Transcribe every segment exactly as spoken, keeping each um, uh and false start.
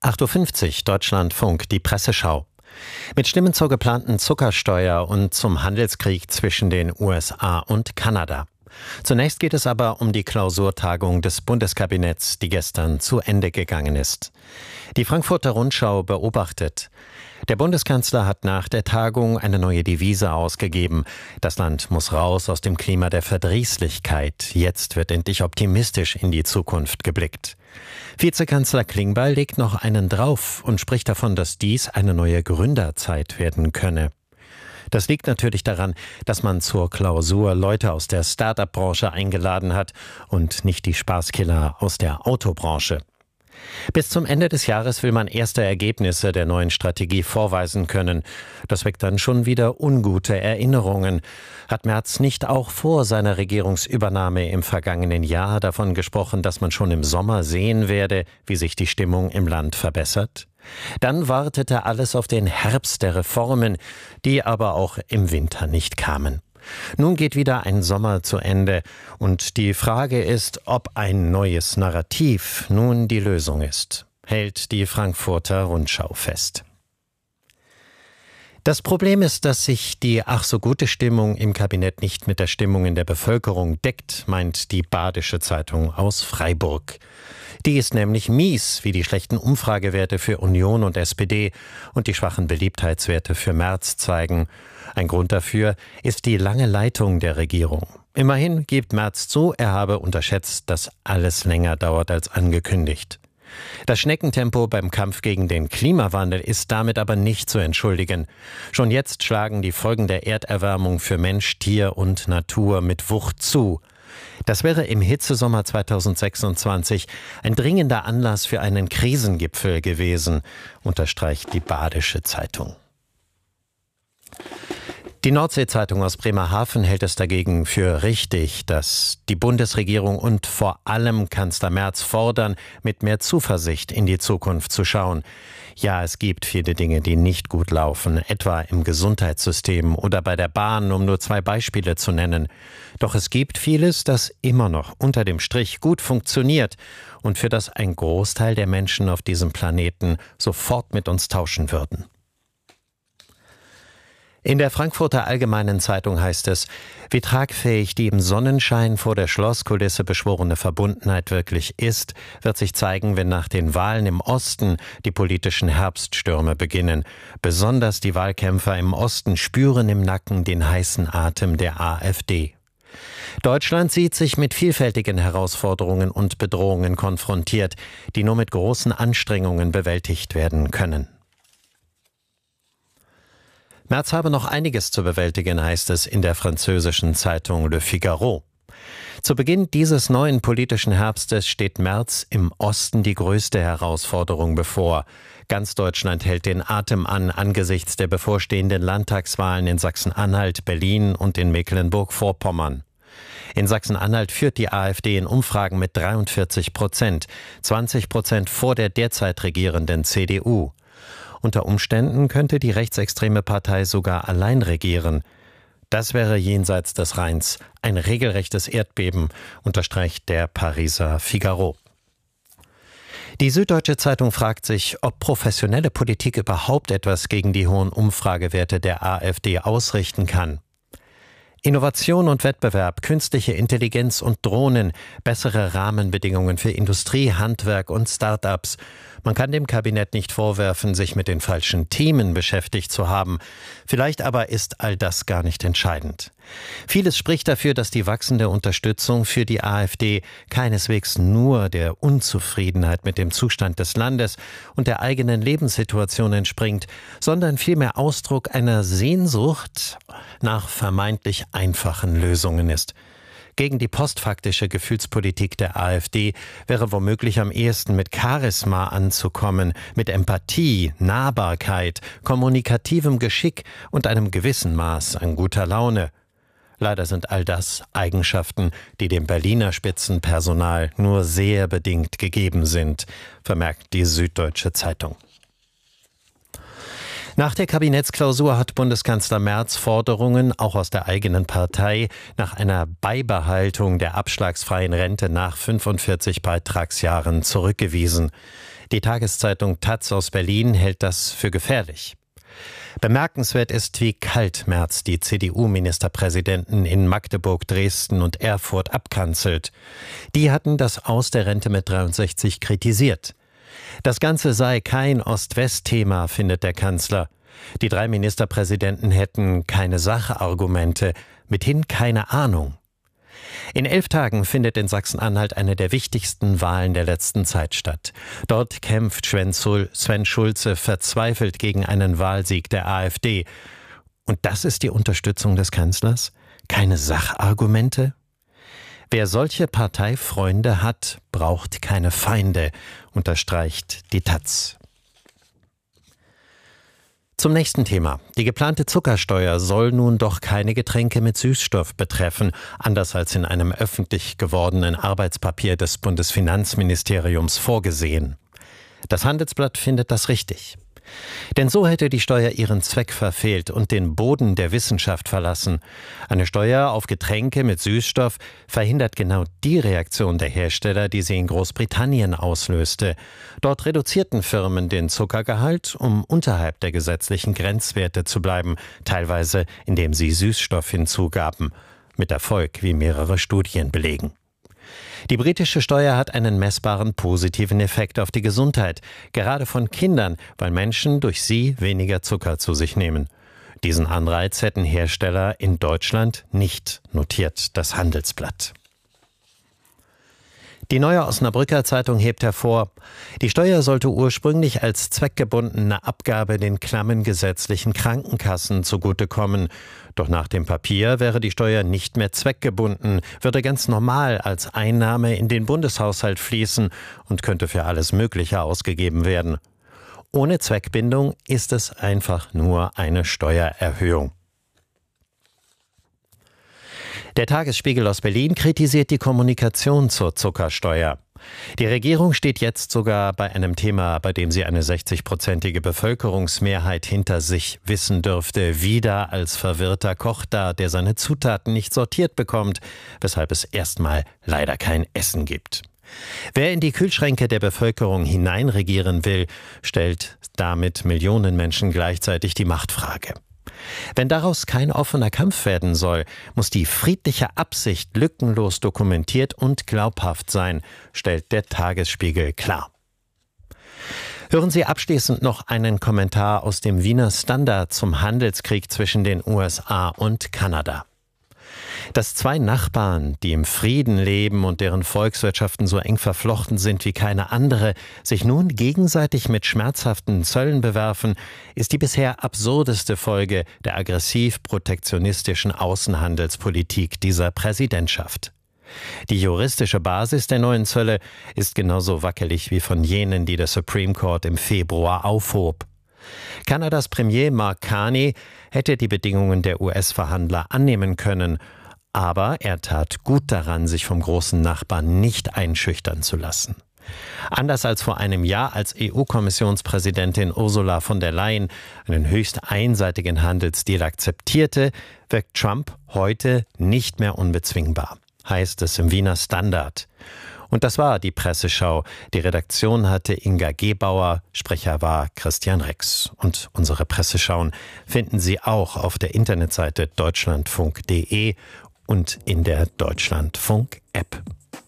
acht Uhr fünfzig, Deutschlandfunk, die Presseschau. Mit Stimmen zur geplanten Zuckersteuer und zum Handelskrieg zwischen den U S A und Kanada. Zunächst geht es aber um die Klausurtagung des Bundeskabinetts, die gestern zu Ende gegangen ist. Die Frankfurter Rundschau beobachtet: Der Bundeskanzler hat nach der Tagung eine neue Devise ausgegeben. Das Land muss raus aus dem Klima der Verdrießlichkeit. Jetzt wird endlich optimistisch in die Zukunft geblickt. Vizekanzler Klingbeil legt noch einen drauf und spricht davon, dass dies eine neue Gründerzeit werden könne. Das liegt natürlich daran, dass man zur Klausur Leute aus der Start-up-Branche eingeladen hat und nicht die Spaßkiller aus der Autobranche. Bis zum Ende des Jahres will man erste Ergebnisse der neuen Strategie vorweisen können. Das weckt dann schon wieder ungute Erinnerungen. Hat Merz nicht auch vor seiner Regierungsübernahme im vergangenen Jahr davon gesprochen, dass man schon im Sommer sehen werde, wie sich die Stimmung im Land verbessert? Dann wartete alles auf den Herbst der Reformen, die aber auch im Winter nicht kamen. Nun geht wieder ein Sommer zu Ende und die Frage ist, ob ein neues Narrativ nun die Lösung ist, hält die Frankfurter Rundschau fest. Das Problem ist, dass sich die ach so gute Stimmung im Kabinett nicht mit der Stimmung in der Bevölkerung deckt, meint die Badische Zeitung aus Freiburg. Die ist nämlich mies, wie die schlechten Umfragewerte für Union und S P D und die schwachen Beliebtheitswerte für Merz zeigen. Ein Grund dafür ist die lange Leitung der Regierung. Immerhin gibt Merz zu, er habe unterschätzt, dass alles länger dauert als angekündigt. Das Schneckentempo beim Kampf gegen den Klimawandel ist damit aber nicht zu entschuldigen. Schon jetzt schlagen die Folgen der Erderwärmung für Mensch, Tier und Natur mit Wucht zu. Das wäre im Hitzesommer zweitausendsechsundzwanzig ein dringender Anlass für einen Krisengipfel gewesen, unterstreicht die Badische Zeitung. Die Nordsee-Zeitung aus Bremerhaven hält es dagegen für richtig, dass die Bundesregierung und vor allem Kanzler Merz fordern, mit mehr Zuversicht in die Zukunft zu schauen. Ja, es gibt viele Dinge, die nicht gut laufen, etwa im Gesundheitssystem oder bei der Bahn, um nur zwei Beispiele zu nennen. Doch es gibt vieles, das immer noch unter dem Strich gut funktioniert und für das ein Großteil der Menschen auf diesem Planeten sofort mit uns tauschen würden. In der Frankfurter Allgemeinen Zeitung heißt es, wie tragfähig die im Sonnenschein vor der Schlosskulisse beschworene Verbundenheit wirklich ist, wird sich zeigen, wenn nach den Wahlen im Osten die politischen Herbststürme beginnen. Besonders die Wahlkämpfer im Osten spüren im Nacken den heißen Atem der AfD. Deutschland sieht sich mit vielfältigen Herausforderungen und Bedrohungen konfrontiert, die nur mit großen Anstrengungen bewältigt werden können. Merz habe noch einiges zu bewältigen, heißt es in der französischen Zeitung Le Figaro. Zu Beginn dieses neuen politischen Herbstes steht Merz im Osten die größte Herausforderung bevor. Ganz Deutschland hält den Atem an angesichts der bevorstehenden Landtagswahlen in Sachsen-Anhalt, Berlin und in Mecklenburg-Vorpommern. In Sachsen-Anhalt führt die AfD in Umfragen mit dreiundvierzig Prozent, zwanzig Prozent vor der derzeit regierenden C D U. Unter Umständen könnte die rechtsextreme Partei sogar allein regieren. Das wäre jenseits des Rheins ein regelrechtes Erdbeben, unterstreicht der Pariser Figaro. Die Süddeutsche Zeitung fragt sich, ob professionelle Politik überhaupt etwas gegen die hohen Umfragewerte der AfD ausrichten kann. Innovation und Wettbewerb, künstliche Intelligenz und Drohnen, bessere Rahmenbedingungen für Industrie, Handwerk und Start-ups. Man kann dem Kabinett nicht vorwerfen, sich mit den falschen Themen beschäftigt zu haben. Vielleicht aber ist all das gar nicht entscheidend. Vieles spricht dafür, dass die wachsende Unterstützung für die AfD keineswegs nur der Unzufriedenheit mit dem Zustand des Landes und der eigenen Lebenssituation entspringt, sondern vielmehr Ausdruck einer Sehnsucht nach vermeintlich einfachen Lösungen ist. Gegen die postfaktische Gefühlspolitik der AfD wäre womöglich am ehesten mit Charisma anzukommen, mit Empathie, Nahbarkeit, kommunikativem Geschick und einem gewissen Maß an guter Laune. Leider sind all das Eigenschaften, die dem Berliner Spitzenpersonal nur sehr bedingt gegeben sind, vermerkt die Süddeutsche Zeitung. Nach der Kabinettsklausur hat Bundeskanzler Merz Forderungen, auch aus der eigenen Partei, nach einer Beibehaltung der abschlagsfreien Rente nach fünfundvierzig Beitragsjahren zurückgewiesen. Die Tageszeitung Taz aus Berlin hält das für gefährlich. Bemerkenswert ist, wie kalt Merz die C D U-Ministerpräsidenten in Magdeburg, Dresden und Erfurt abkanzelt. Die hatten das Aus der Rente mit dreiundsechzig kritisiert. Das Ganze sei kein Ost-West-Thema, findet der Kanzler. Die drei Ministerpräsidenten hätten keine Sachargumente, mithin keine Ahnung. In elf Tagen findet in Sachsen-Anhalt eine der wichtigsten Wahlen der letzten Zeit statt. Dort kämpft Sven Schulze verzweifelt gegen einen Wahlsieg der AfD. Und das ist die Unterstützung des Kanzlers? Keine Sachargumente? Wer solche Parteifreunde hat, braucht keine Feinde, unterstreicht die Taz. Zum nächsten Thema. Die geplante Zuckersteuer soll nun doch keine Getränke mit Süßstoff betreffen, anders als in einem öffentlich gewordenen Arbeitspapier des Bundesfinanzministeriums vorgesehen. Das Handelsblatt findet das richtig. Denn so hätte die Steuer ihren Zweck verfehlt und den Boden der Wissenschaft verlassen. Eine Steuer auf Getränke mit Süßstoff verhindert genau die Reaktion der Hersteller, die sie in Großbritannien auslöste. Dort reduzierten Firmen den Zuckergehalt, um unterhalb der gesetzlichen Grenzwerte zu bleiben, teilweise indem sie Süßstoff hinzugaben. Mit Erfolg, wie mehrere Studien belegen. Die britische Steuer hat einen messbaren positiven Effekt auf die Gesundheit, gerade von Kindern, weil Menschen durch sie weniger Zucker zu sich nehmen. Diesen Anreiz hätten Hersteller in Deutschland nicht, notiert das Handelsblatt. Die Neue Osnabrücker Zeitung hebt hervor, die Steuer sollte ursprünglich als zweckgebundene Abgabe den klammen gesetzlichen Krankenkassen zugutekommen. Doch nach dem Papier wäre die Steuer nicht mehr zweckgebunden, würde ganz normal als Einnahme in den Bundeshaushalt fließen und könnte für alles Mögliche ausgegeben werden. Ohne Zweckbindung ist es einfach nur eine Steuererhöhung. Der Tagesspiegel aus Berlin kritisiert die Kommunikation zur Zuckersteuer. Die Regierung steht jetzt sogar bei einem Thema, bei dem sie eine sechzigprozentige Bevölkerungsmehrheit hinter sich wissen dürfte, wieder als verwirrter Koch da, der seine Zutaten nicht sortiert bekommt, weshalb es erstmal leider kein Essen gibt. Wer in die Kühlschränke der Bevölkerung hineinregieren will, stellt damit Millionen Menschen gleichzeitig die Machtfrage. Wenn daraus kein offener Kampf werden soll, muss die friedliche Absicht lückenlos dokumentiert und glaubhaft sein, stellt der Tagesspiegel klar. Hören Sie abschließend noch einen Kommentar aus dem Wiener Standard zum Handelskrieg zwischen den U S A und Kanada. Dass zwei Nachbarn, die im Frieden leben und deren Volkswirtschaften so eng verflochten sind wie keine andere, sich nun gegenseitig mit schmerzhaften Zöllen bewerfen, ist die bisher absurdeste Folge der aggressiv-protektionistischen Außenhandelspolitik dieser Präsidentschaft. Die juristische Basis der neuen Zölle ist genauso wackelig wie von jenen, die der Supreme Court im Februar aufhob. Kanadas Premier Mark Carney hätte die Bedingungen der U S-Verhandler annehmen können, aber er tat gut daran, sich vom großen Nachbarn nicht einschüchtern zu lassen. Anders als vor einem Jahr, als E U-Kommissionspräsidentin Ursula von der Leyen einen höchst einseitigen Handelsdeal akzeptierte, wirkt Trump heute nicht mehr unbezwingbar, heißt es im Wiener Standard. Und das war die Presseschau. Die Redaktion hatte Inga Gebauer, Sprecher war Christian Rex. Und unsere Presseschauen finden Sie auch auf der Internetseite deutschlandfunk punkt de und in der Deutschlandfunk-App.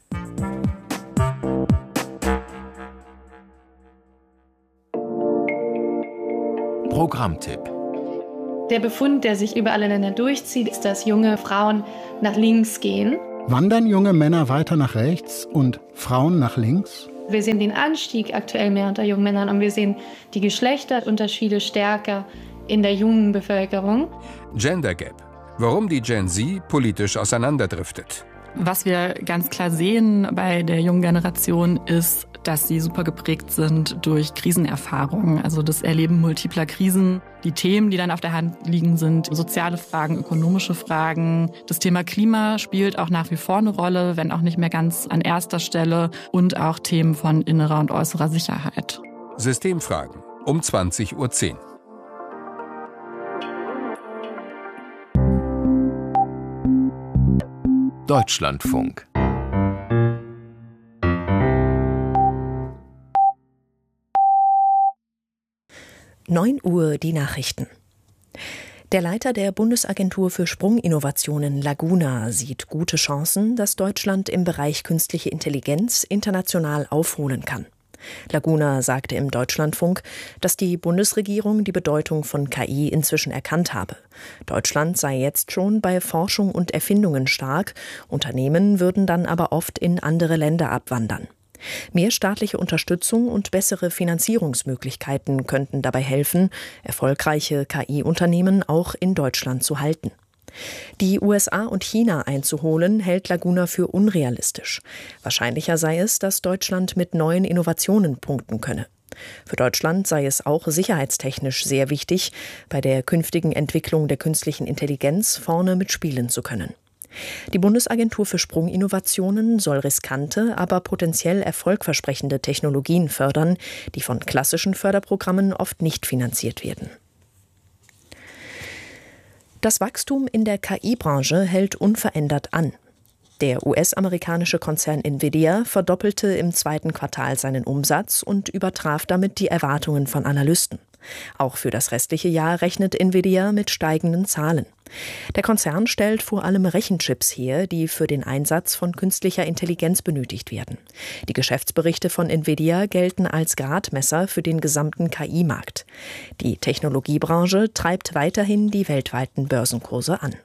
Programmtipp. Der Befund, der sich überall in Ländern durchzieht, ist, dass junge Frauen nach links gehen. Wandern junge Männer weiter nach rechts und Frauen nach links? Wir sehen den Anstieg aktuell mehr unter jungen Männern und wir sehen die Geschlechterunterschiede stärker in der jungen Bevölkerung. Gender Gap. Warum die Gen Z politisch auseinanderdriftet. Was wir ganz klar sehen bei der jungen Generation ist, dass sie super geprägt sind durch Krisenerfahrungen, also das Erleben multipler Krisen. Die Themen, die dann auf der Hand liegen, sind soziale Fragen, ökonomische Fragen. Das Thema Klima spielt auch nach wie vor eine Rolle, wenn auch nicht mehr ganz an erster Stelle. Und auch Themen von innerer und äußerer Sicherheit. Systemfragen um zwanzig Uhr zehn. Deutschlandfunk. neun Uhr die Nachrichten. Der Leiter der Bundesagentur für Sprunginnovationen Laguna sieht gute Chancen, dass Deutschland im Bereich künstliche Intelligenz international aufholen kann. Laguna sagte im Deutschlandfunk, dass die Bundesregierung die Bedeutung von K I inzwischen erkannt habe. Deutschland sei jetzt schon bei Forschung und Erfindungen stark, Unternehmen würden dann aber oft in andere Länder abwandern. Mehr staatliche Unterstützung und bessere Finanzierungsmöglichkeiten könnten dabei helfen, erfolgreiche K I-Unternehmen auch in Deutschland zu halten. Die U S A und China einzuholen, hält Laguna für unrealistisch. Wahrscheinlicher sei es, dass Deutschland mit neuen Innovationen punkten könne. Für Deutschland sei es auch sicherheitstechnisch sehr wichtig, bei der künftigen Entwicklung der künstlichen Intelligenz vorne mitspielen zu können. Die Bundesagentur für Sprunginnovationen soll riskante, aber potenziell erfolgversprechende Technologien fördern, die von klassischen Förderprogrammen oft nicht finanziert werden. Das Wachstum in der K I-Branche hält unverändert an. Der U S-amerikanische Konzern Nvidia verdoppelte im zweiten Quartal seinen Umsatz und übertraf damit die Erwartungen von Analysten. Auch für das restliche Jahr rechnet Nvidia mit steigenden Zahlen. Der Konzern stellt vor allem Rechenchips her, die für den Einsatz von künstlicher Intelligenz benötigt werden. Die Geschäftsberichte von Nvidia gelten als Gradmesser für den gesamten K I-Markt. Die Technologiebranche treibt weiterhin die weltweiten Börsenkurse an.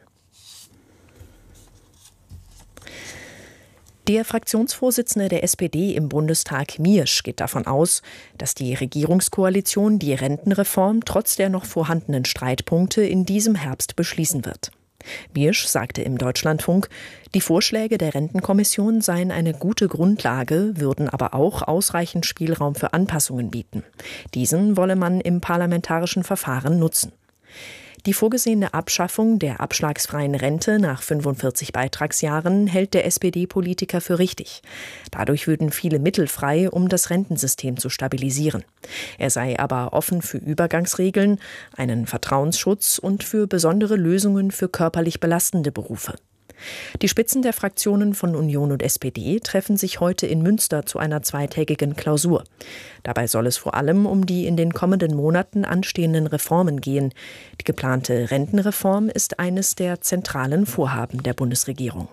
Der Fraktionsvorsitzende der S P D im Bundestag, Miersch, geht davon aus, dass die Regierungskoalition die Rentenreform trotz der noch vorhandenen Streitpunkte in diesem Herbst beschließen wird. Miersch sagte im Deutschlandfunk, die Vorschläge der Rentenkommission seien eine gute Grundlage, würden aber auch ausreichend Spielraum für Anpassungen bieten. Diesen wolle man im parlamentarischen Verfahren nutzen. Die vorgesehene Abschaffung der abschlagsfreien Rente nach fünfundvierzig Beitragsjahren hält der S P D-Politiker für richtig. Dadurch würden viele Mittel frei, um das Rentensystem zu stabilisieren. Er sei aber offen für Übergangsregeln, einen Vertrauensschutz und für besondere Lösungen für körperlich belastende Berufe. Die Spitzen der Fraktionen von Union und S P D treffen sich heute in Münster zu einer zweitägigen Klausur. Dabei soll es vor allem um die in den kommenden Monaten anstehenden Reformen gehen. Die geplante Rentenreform ist eines der zentralen Vorhaben der Bundesregierung.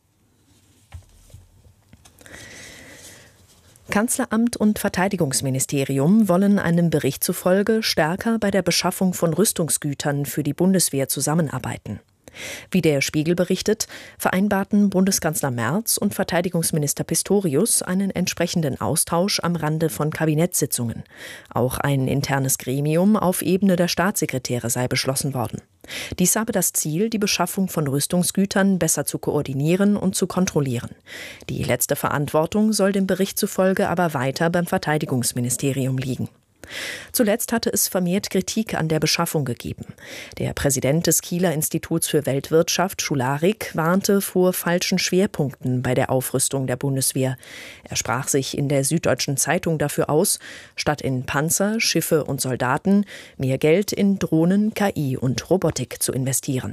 Kanzleramt und Verteidigungsministerium wollen einem Bericht zufolge stärker bei der Beschaffung von Rüstungsgütern für die Bundeswehr zusammenarbeiten. Wie der Spiegel berichtet, vereinbarten Bundeskanzler Merz und Verteidigungsminister Pistorius einen entsprechenden Austausch am Rande von Kabinettssitzungen. Auch ein internes Gremium auf Ebene der Staatssekretäre sei beschlossen worden. Dies habe das Ziel, die Beschaffung von Rüstungsgütern besser zu koordinieren und zu kontrollieren. Die letzte Verantwortung soll dem Bericht zufolge aber weiter beim Verteidigungsministerium liegen. Zuletzt hatte es vermehrt Kritik an der Beschaffung gegeben. Der Präsident des Kieler Instituts für Weltwirtschaft, Schularik, warnte vor falschen Schwerpunkten bei der Aufrüstung der Bundeswehr. Er sprach sich in der Süddeutschen Zeitung dafür aus, statt in Panzer, Schiffe und Soldaten mehr Geld in Drohnen, K I und Robotik zu investieren.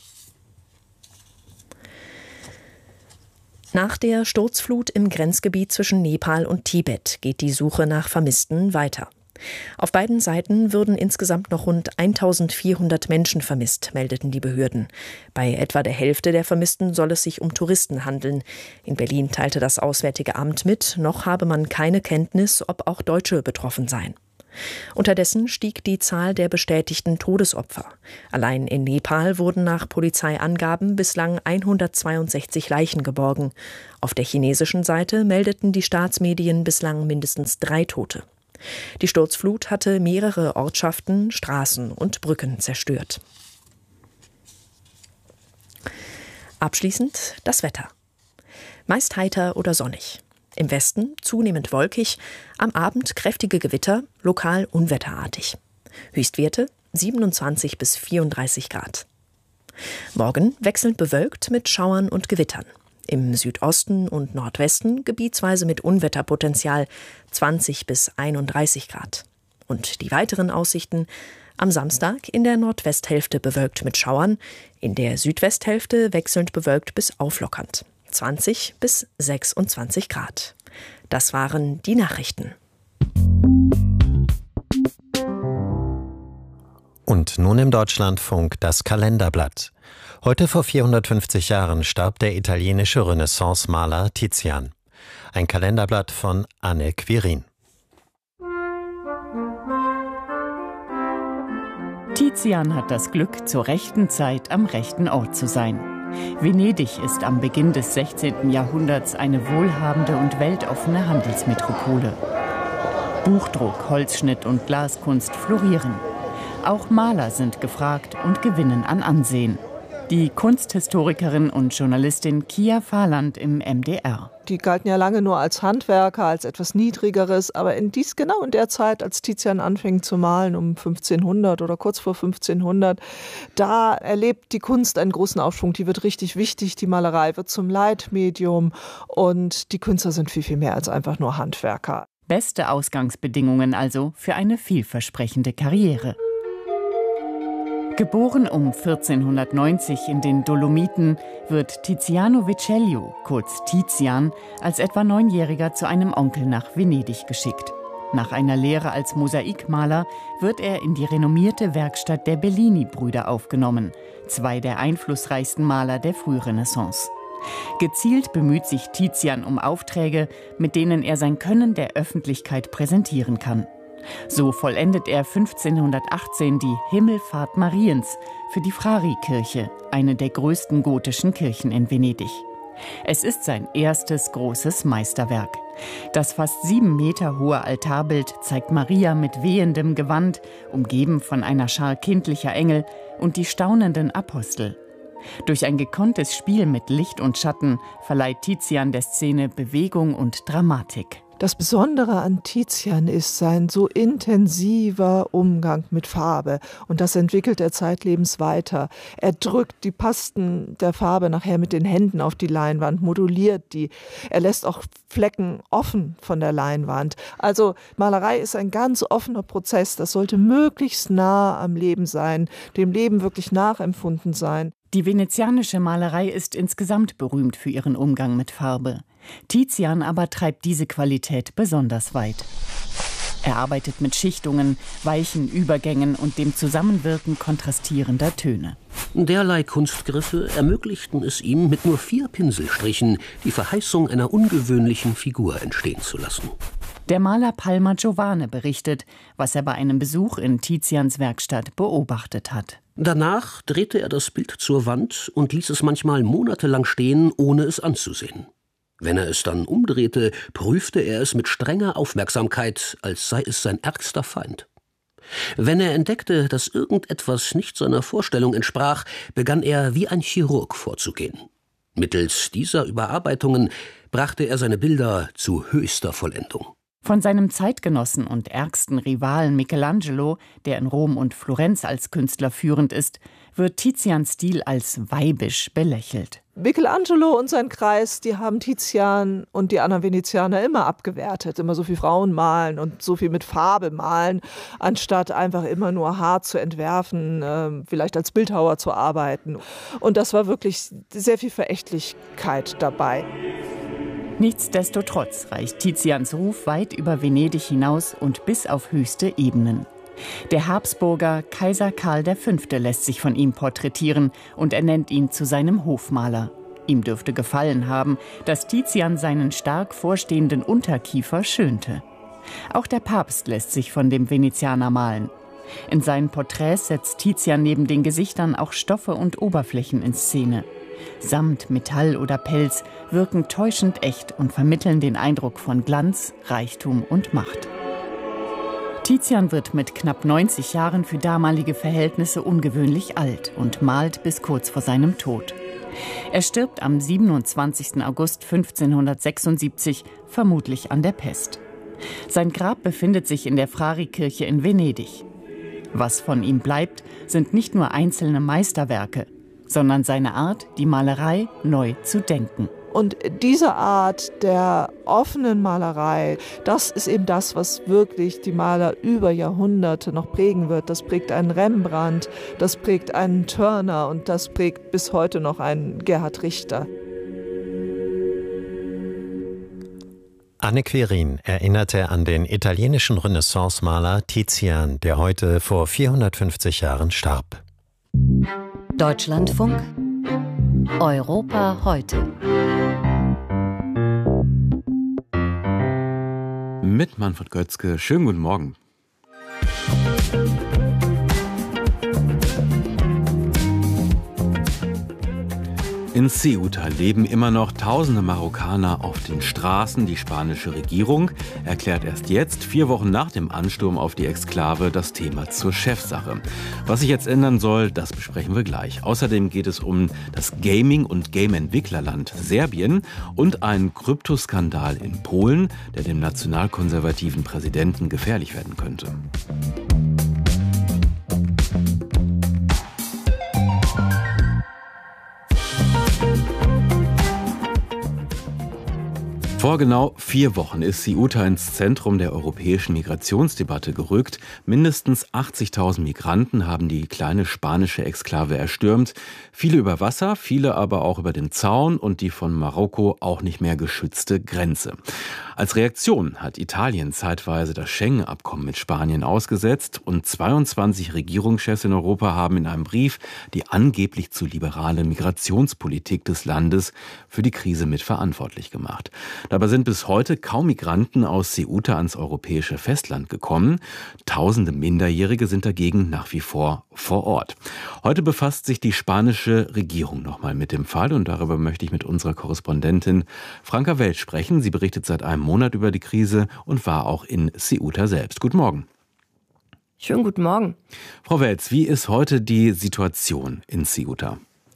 Nach der Sturzflut im Grenzgebiet zwischen Nepal und Tibet geht die Suche nach Vermissten weiter. Auf beiden Seiten würden insgesamt noch rund eintausendvierhundert Menschen vermisst, meldeten die Behörden. Bei etwa der Hälfte der Vermissten soll es sich um Touristen handeln. In Berlin teilte das Auswärtige Amt mit, noch habe man keine Kenntnis, ob auch Deutsche betroffen seien. Unterdessen stieg die Zahl der bestätigten Todesopfer. Allein in Nepal wurden nach Polizeiangaben bislang hundertzweiundsechzig Leichen geborgen. Auf der chinesischen Seite meldeten die Staatsmedien bislang mindestens drei Tote. Die Sturzflut hatte mehrere Ortschaften, Straßen und Brücken zerstört. Abschließend das Wetter. Meist heiter oder sonnig. Im Westen zunehmend wolkig, am Abend kräftige Gewitter, lokal unwetterartig. Höchstwerte siebenundzwanzig bis vierunddreißig Grad. Morgen wechselnd bewölkt mit Schauern und Gewittern. Im Südosten und Nordwesten gebietsweise mit Unwetterpotenzial zwanzig bis einunddreißig Grad. Und die weiteren Aussichten: am Samstag in der Nordwesthälfte bewölkt mit Schauern, in der Südwesthälfte wechselnd bewölkt bis auflockernd. zwanzig bis sechsundzwanzig Grad. Das waren die Nachrichten. Und nun im Deutschlandfunk das Kalenderblatt. Heute vor vierhundertfünfzig Jahren starb der italienische Renaissance-Maler Tizian. Ein Kalenderblatt von Anne Quirin. Tizian hat das Glück, zur rechten Zeit am rechten Ort zu sein. Venedig ist am Beginn des sechzehnten Jahrhunderts eine wohlhabende und weltoffene Handelsmetropole. Buchdruck, Holzschnitt und Glaskunst florieren. Auch Maler sind gefragt und gewinnen an Ansehen. Die Kunsthistorikerin und Journalistin Kia Fahland im M D R. Die galten ja lange nur als Handwerker, als etwas Niedrigeres, aber in dies genau in der Zeit, als Tizian anfing zu malen, um fünfzehnhundert oder kurz vor fünfzehnhundert, da erlebt die Kunst einen großen Aufschwung. Die wird richtig wichtig, die Malerei wird zum Leitmedium und die Künstler sind viel, viel mehr als einfach nur Handwerker. Beste Ausgangsbedingungen also für eine vielversprechende Karriere. Geboren um vierzehnhundertneunzig in den Dolomiten, wird Tiziano Vecellio, kurz Tizian, als etwa Neunjähriger zu einem Onkel nach Venedig geschickt. Nach einer Lehre als Mosaikmaler wird er in die renommierte Werkstatt der Bellini-Brüder aufgenommen, zwei der einflussreichsten Maler der Frührenaissance. Gezielt bemüht sich Tizian um Aufträge, mit denen er sein Können der Öffentlichkeit präsentieren kann. So vollendet er fünfzehnhundertachtzehn die Himmelfahrt Mariens für die Frari-Kirche, eine der größten gotischen Kirchen in Venedig. Es ist sein erstes großes Meisterwerk. Das fast sieben Meter hohe Altarbild zeigt Maria mit wehendem Gewand, umgeben von einer Schar kindlicher Engel und die staunenden Apostel. Durch ein gekonntes Spiel mit Licht und Schatten verleiht Tizian der Szene Bewegung und Dramatik. Das Besondere an Tizian ist sein so intensiver Umgang mit Farbe. Und das entwickelt er zeitlebens weiter. Er drückt die Pasten der Farbe nachher mit den Händen auf die Leinwand, moduliert die. Er lässt auch Flecken offen von der Leinwand. Also Malerei ist ein ganz offener Prozess. Das sollte möglichst nah am Leben sein, dem Leben wirklich nachempfunden sein. Die venezianische Malerei ist insgesamt berühmt für ihren Umgang mit Farbe. Tizian aber treibt diese Qualität besonders weit. Er arbeitet mit Schichtungen, weichen Übergängen und dem Zusammenwirken kontrastierender Töne. Derlei Kunstgriffe ermöglichten es ihm, mit nur vier Pinselstrichen die Verheißung einer ungewöhnlichen Figur entstehen zu lassen. Der Maler Palma Giovane berichtet, was er bei einem Besuch in Tizians Werkstatt beobachtet hat. Danach drehte er das Bild zur Wand und ließ es manchmal monatelang stehen, ohne es anzusehen. Wenn er es dann umdrehte, prüfte er es mit strenger Aufmerksamkeit, als sei es sein ärgster Feind. Wenn er entdeckte, dass irgendetwas nicht seiner Vorstellung entsprach, begann er wie ein Chirurg vorzugehen. Mittels dieser Überarbeitungen brachte er seine Bilder zu höchster Vollendung. Von seinem Zeitgenossen und ärgsten Rivalen Michelangelo, der in Rom und Florenz als Künstler führend ist, wird Tizians Stil als weibisch belächelt. Michelangelo und sein Kreis, die haben Tizian und die anderen Venezianer immer abgewertet. Immer so viel Frauen malen und so viel mit Farbe malen, anstatt einfach immer nur hart zu entwerfen, äh, vielleicht als Bildhauer zu arbeiten. Und das war wirklich sehr viel Verächtlichkeit dabei. Nichtsdestotrotz reicht Tizians Ruf weit über Venedig hinaus und bis auf höchste Ebenen. Der Habsburger Kaiser Karl der Fünfte lässt sich von ihm porträtieren und ernennt ihn zu seinem Hofmaler. Ihm dürfte gefallen haben, dass Tizian seinen stark vorstehenden Unterkiefer schönte. Auch der Papst lässt sich von dem Venezianer malen. In seinen Porträts setzt Tizian neben den Gesichtern auch Stoffe und Oberflächen in Szene. Samt, Metall oder Pelz wirken täuschend echt und vermitteln den Eindruck von Glanz, Reichtum und Macht. Tizian wird mit knapp neunzig Jahren für damalige Verhältnisse ungewöhnlich alt und malt bis kurz vor seinem Tod. Er stirbt am siebenundzwanzigsten August fünfzehnhundertsechsundsiebzig, vermutlich an der Pest. Sein Grab befindet sich in der Frari-Kirche in Venedig. Was von ihm bleibt, sind nicht nur einzelne Meisterwerke, sondern seine Art, die Malerei neu zu denken. Und diese Art der offenen Malerei, das ist eben das, was wirklich die Maler über Jahrhunderte noch prägen wird. Das prägt einen Rembrandt, das prägt einen Turner und das prägt bis heute noch einen Gerhard Richter. Anne Quirin erinnerte an den italienischen Renaissance-Maler Tizian, der heute vor vierhundertfünfzig Jahren starb. Deutschlandfunk Europa heute. Mit Manfred Götzke. Schönen guten Morgen. In Ceuta leben immer noch tausende Marokkaner auf den Straßen. Die spanische Regierung erklärt erst jetzt, vier Wochen nach dem Ansturm auf die Exklave, das Thema zur Chefsache. Was sich jetzt ändern soll, das besprechen wir gleich. Außerdem geht es um das Gaming- und Game-Entwicklerland Serbien und einen Kryptoskandal in Polen, der dem nationalkonservativen Präsidenten gefährlich werden könnte. Vor genau vier Wochen ist Ceuta ins Zentrum der europäischen Migrationsdebatte gerückt. Mindestens achtzigtausend Migranten haben die kleine spanische Exklave erstürmt. Viele über Wasser, viele aber auch über den Zaun und die von Marokko auch nicht mehr geschützte Grenze. Als Reaktion hat Italien zeitweise das Schengen-Abkommen mit Spanien ausgesetzt und zweiundzwanzig Regierungschefs in Europa haben in einem Brief die angeblich zu liberale Migrationspolitik des Landes für die Krise mitverantwortlich gemacht. Dabei sind bis heute kaum Migranten aus Ceuta ans europäische Festland gekommen. Tausende Minderjährige sind dagegen nach wie vor vor Ort. Heute befasst sich die spanische Regierung nochmal mit dem Fall und darüber möchte ich mit unserer Korrespondentin Franka Welsch sprechen. Sie berichtet seit einem Monat über die Krise und war auch in Ceuta selbst. Guten Morgen. Schönen guten Morgen. Frau Welz, wie ist heute die Situation in Ceuta?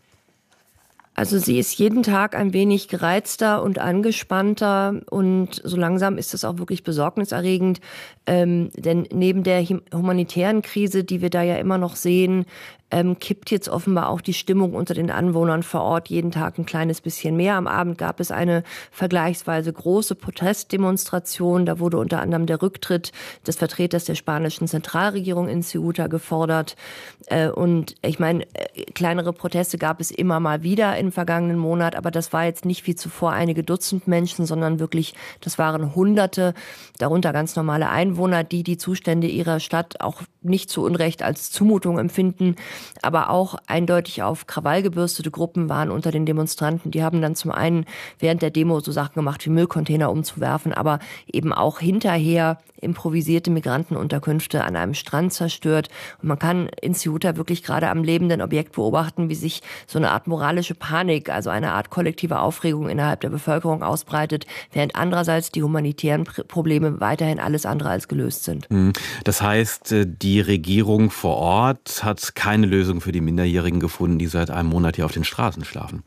Also sie ist jeden Tag ein wenig gereizter und angespannter und so langsam ist es auch wirklich besorgniserregend, ähm, denn neben der humanitären Krise, die wir da ja immer noch sehen, ähm, kippt jetzt offenbar auch die Stimmung unter den Anwohnern vor Ort jeden Tag ein kleines bisschen mehr. Am Abend gab es eine vergleichsweise große Protestdemonstration. Da wurde unter anderem der Rücktritt des Vertreters der spanischen Zentralregierung in Ceuta gefordert. Äh, und ich meine, äh, kleinere Proteste gab es immer mal wieder im vergangenen Monat, aber das war jetzt nicht wie zuvor einige Dutzend Menschen, sondern wirklich, das waren Hunderte, darunter ganz normale Einwohner, die die Zustände ihrer Stadt auch nicht zu Unrecht als Zumutung empfinden, aber auch eindeutig auf Krawall gebürstete Gruppen waren unter den Demonstranten. Die haben dann zum einen während der Demo so Sachen gemacht wie Müllcontainer umzuwerfen, aber eben auch hinterher improvisierte Migrantenunterkünfte an einem Strand zerstört. Und man kann in Ceuta wirklich gerade am lebenden Objekt beobachten, wie sich so eine Art moralische Panik, also eine Art kollektive Aufregung innerhalb der Bevölkerung ausbreitet, während andererseits die humanitären Probleme weiterhin alles andere als gelöst sind. Das heißt, die Regierung vor Ort hat keine Lösung für die Minderjährigen gefunden, die seit einem Monat hier auf den Straßen schlafen.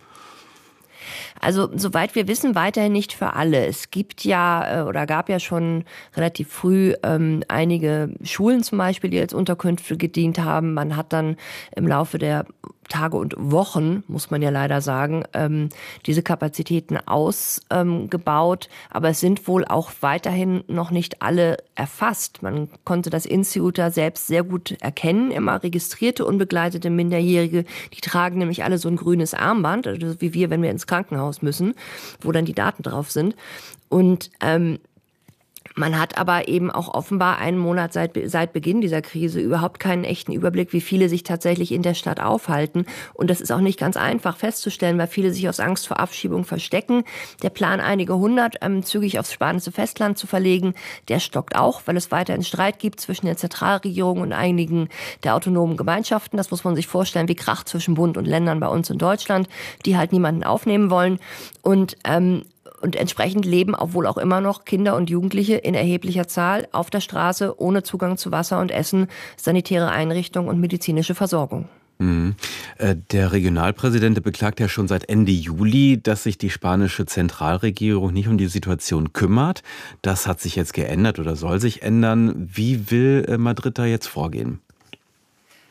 Also soweit wir wissen, weiterhin nicht für alle. Es gibt ja oder gab ja schon relativ früh ähm, einige Schulen zum Beispiel, die als Unterkünfte gedient haben. Man hat dann im Laufe der Tage und Wochen, muss man ja leider sagen, ähm, diese Kapazitäten ausgebaut. Ähm, Aber es sind wohl auch weiterhin noch nicht alle erfasst. Man konnte das in Ceuta selbst sehr gut erkennen. Immer registrierte, unbegleitete Minderjährige, die tragen nämlich alle so ein grünes Armband, also wie wir, wenn wir ins Krankenhaus müssen, wo dann die Daten drauf sind. Und ähm, man hat aber eben auch offenbar einen Monat seit, seit Beginn dieser Krise überhaupt keinen echten Überblick, wie viele sich tatsächlich in der Stadt aufhalten. Und das ist auch nicht ganz einfach festzustellen, weil viele sich aus Angst vor Abschiebung verstecken. Der Plan, einige hundert ähm, zügig aufs spanische Festland zu verlegen, der stockt auch, weil es weiterhin Streit gibt zwischen der Zentralregierung und einigen der autonomen Gemeinschaften. Das muss man sich vorstellen wie Krach zwischen Bund und Ländern bei uns in Deutschland, die halt niemanden aufnehmen wollen. Und ähm, Und entsprechend leben auch wohl auch immer noch Kinder und Jugendliche in erheblicher Zahl auf der Straße ohne Zugang zu Wasser und Essen, sanitäre Einrichtungen und medizinische Versorgung. Mhm. Der Regionalpräsident beklagt ja schon seit Ende Juli, dass sich die spanische Zentralregierung nicht um die Situation kümmert. Das hat sich jetzt geändert oder soll sich ändern. Wie will Madrid da jetzt vorgehen?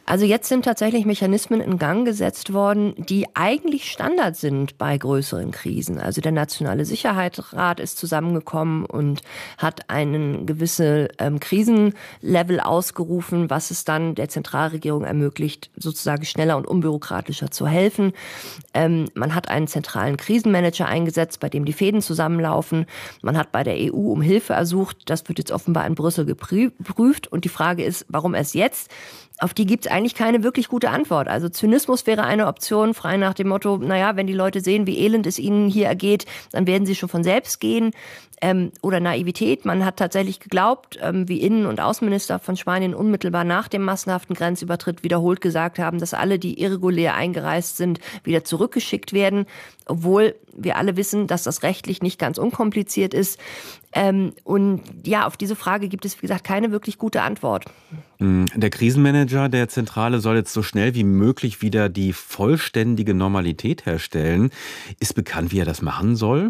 Also jetzt sind tatsächlich Mechanismen in Gang gesetzt worden, die eigentlich Standard sind bei größeren Krisen. Also der Nationale Sicherheitsrat ist zusammengekommen und hat einen gewissen ähm, Krisenlevel ausgerufen, was es dann der Zentralregierung ermöglicht, sozusagen schneller und unbürokratischer zu helfen. Ähm, man hat einen zentralen Krisenmanager eingesetzt, bei dem die Fäden zusammenlaufen. Man hat bei der E U um Hilfe ersucht. Das wird jetzt offenbar in Brüssel geprüft. Und die Frage ist, warum erst jetzt? Auf die gibt es eigentlich keine wirklich gute Antwort. Also Zynismus wäre eine Option, frei nach dem Motto, naja, wenn die Leute sehen, wie elend es ihnen hier ergeht, dann werden sie schon von selbst gehen. Ähm, oder Naivität. Man hat tatsächlich geglaubt, ähm, wie Innen- und Außenminister von Spanien unmittelbar nach dem massenhaften Grenzübertritt wiederholt gesagt haben, dass alle, die irregulär eingereist sind, wieder zurückgeschickt werden. Obwohl wir alle wissen, dass das rechtlich nicht ganz unkompliziert ist. Ähm, und ja, auf diese Frage gibt es, wie gesagt, keine wirklich gute Antwort. Der Krisenmanager der Zentrale soll jetzt so schnell wie möglich wieder die vollständige Normalität herstellen. Ist bekannt, wie er das machen soll?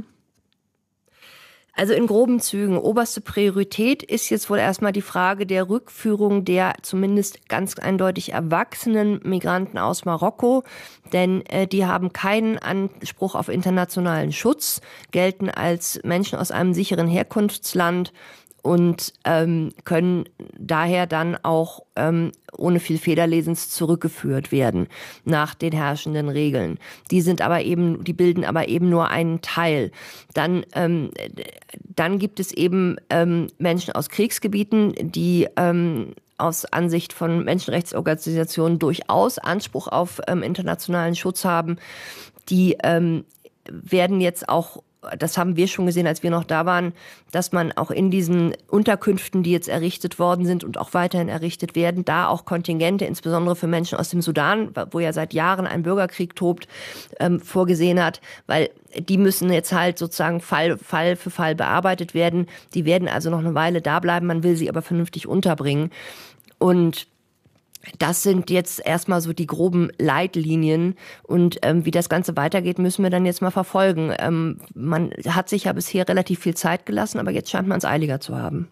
Also in groben Zügen. Oberste Priorität ist jetzt wohl erstmal die Frage der Rückführung der zumindest ganz eindeutig erwachsenen Migranten aus Marokko. Denn äh, die haben keinen Anspruch auf internationalen Schutz, gelten als Menschen aus einem sicheren Herkunftsland und ähm, können daher dann auch ähm, ohne viel Federlesens zurückgeführt werden nach den herrschenden Regeln. Die sind aber eben, die bilden aber eben nur einen Teil. Dann, ähm, dann gibt es eben ähm, Menschen aus Kriegsgebieten, die ähm, aus Ansicht von Menschenrechtsorganisationen durchaus Anspruch auf ähm, internationalen Schutz haben. Die ähm, werden jetzt auch, das haben wir schon gesehen, als wir noch da waren, dass man auch in diesen Unterkünften, die jetzt errichtet worden sind und auch weiterhin errichtet werden, da auch Kontingente, insbesondere für Menschen aus dem Sudan, wo ja seit Jahren ein Bürgerkrieg tobt, ähm, vorgesehen hat, weil die müssen jetzt halt sozusagen Fall, Fall für Fall bearbeitet werden. Die werden also noch eine Weile da bleiben, man will sie aber vernünftig unterbringen. Und das sind jetzt erstmal so die groben Leitlinien und ähm, wie das Ganze weitergeht, müssen wir dann jetzt mal verfolgen. Ähm, man hat sich ja bisher relativ viel Zeit gelassen, aber jetzt scheint man es eiliger zu haben.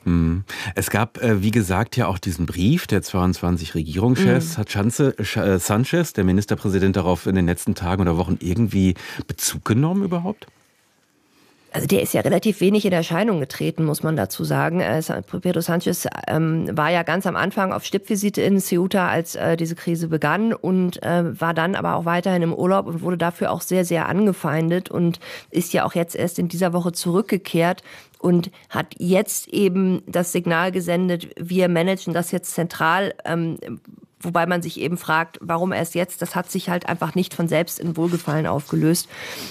Es gab, wie gesagt, ja auch diesen Brief der zweiundzwanzig Regierungschefs. Mhm. Hat Chance, äh, Sanchez, der Ministerpräsident, darauf in den letzten Tagen oder Wochen irgendwie Bezug genommen überhaupt? Also der ist ja relativ wenig in Erscheinung getreten, muss man dazu sagen. Pedro Sanchez ähm, war ja ganz am Anfang auf Stippvisite in Ceuta, als äh, diese Krise begann und äh, war dann aber auch weiterhin im Urlaub und wurde dafür auch sehr, sehr angefeindet und ist ja auch jetzt erst in dieser Woche zurückgekehrt und hat jetzt eben das Signal gesendet, wir managen das jetzt zentral, ähm, wobei man sich eben fragt, warum erst jetzt? Das hat sich halt einfach nicht von selbst in Wohlgefallen aufgelöst.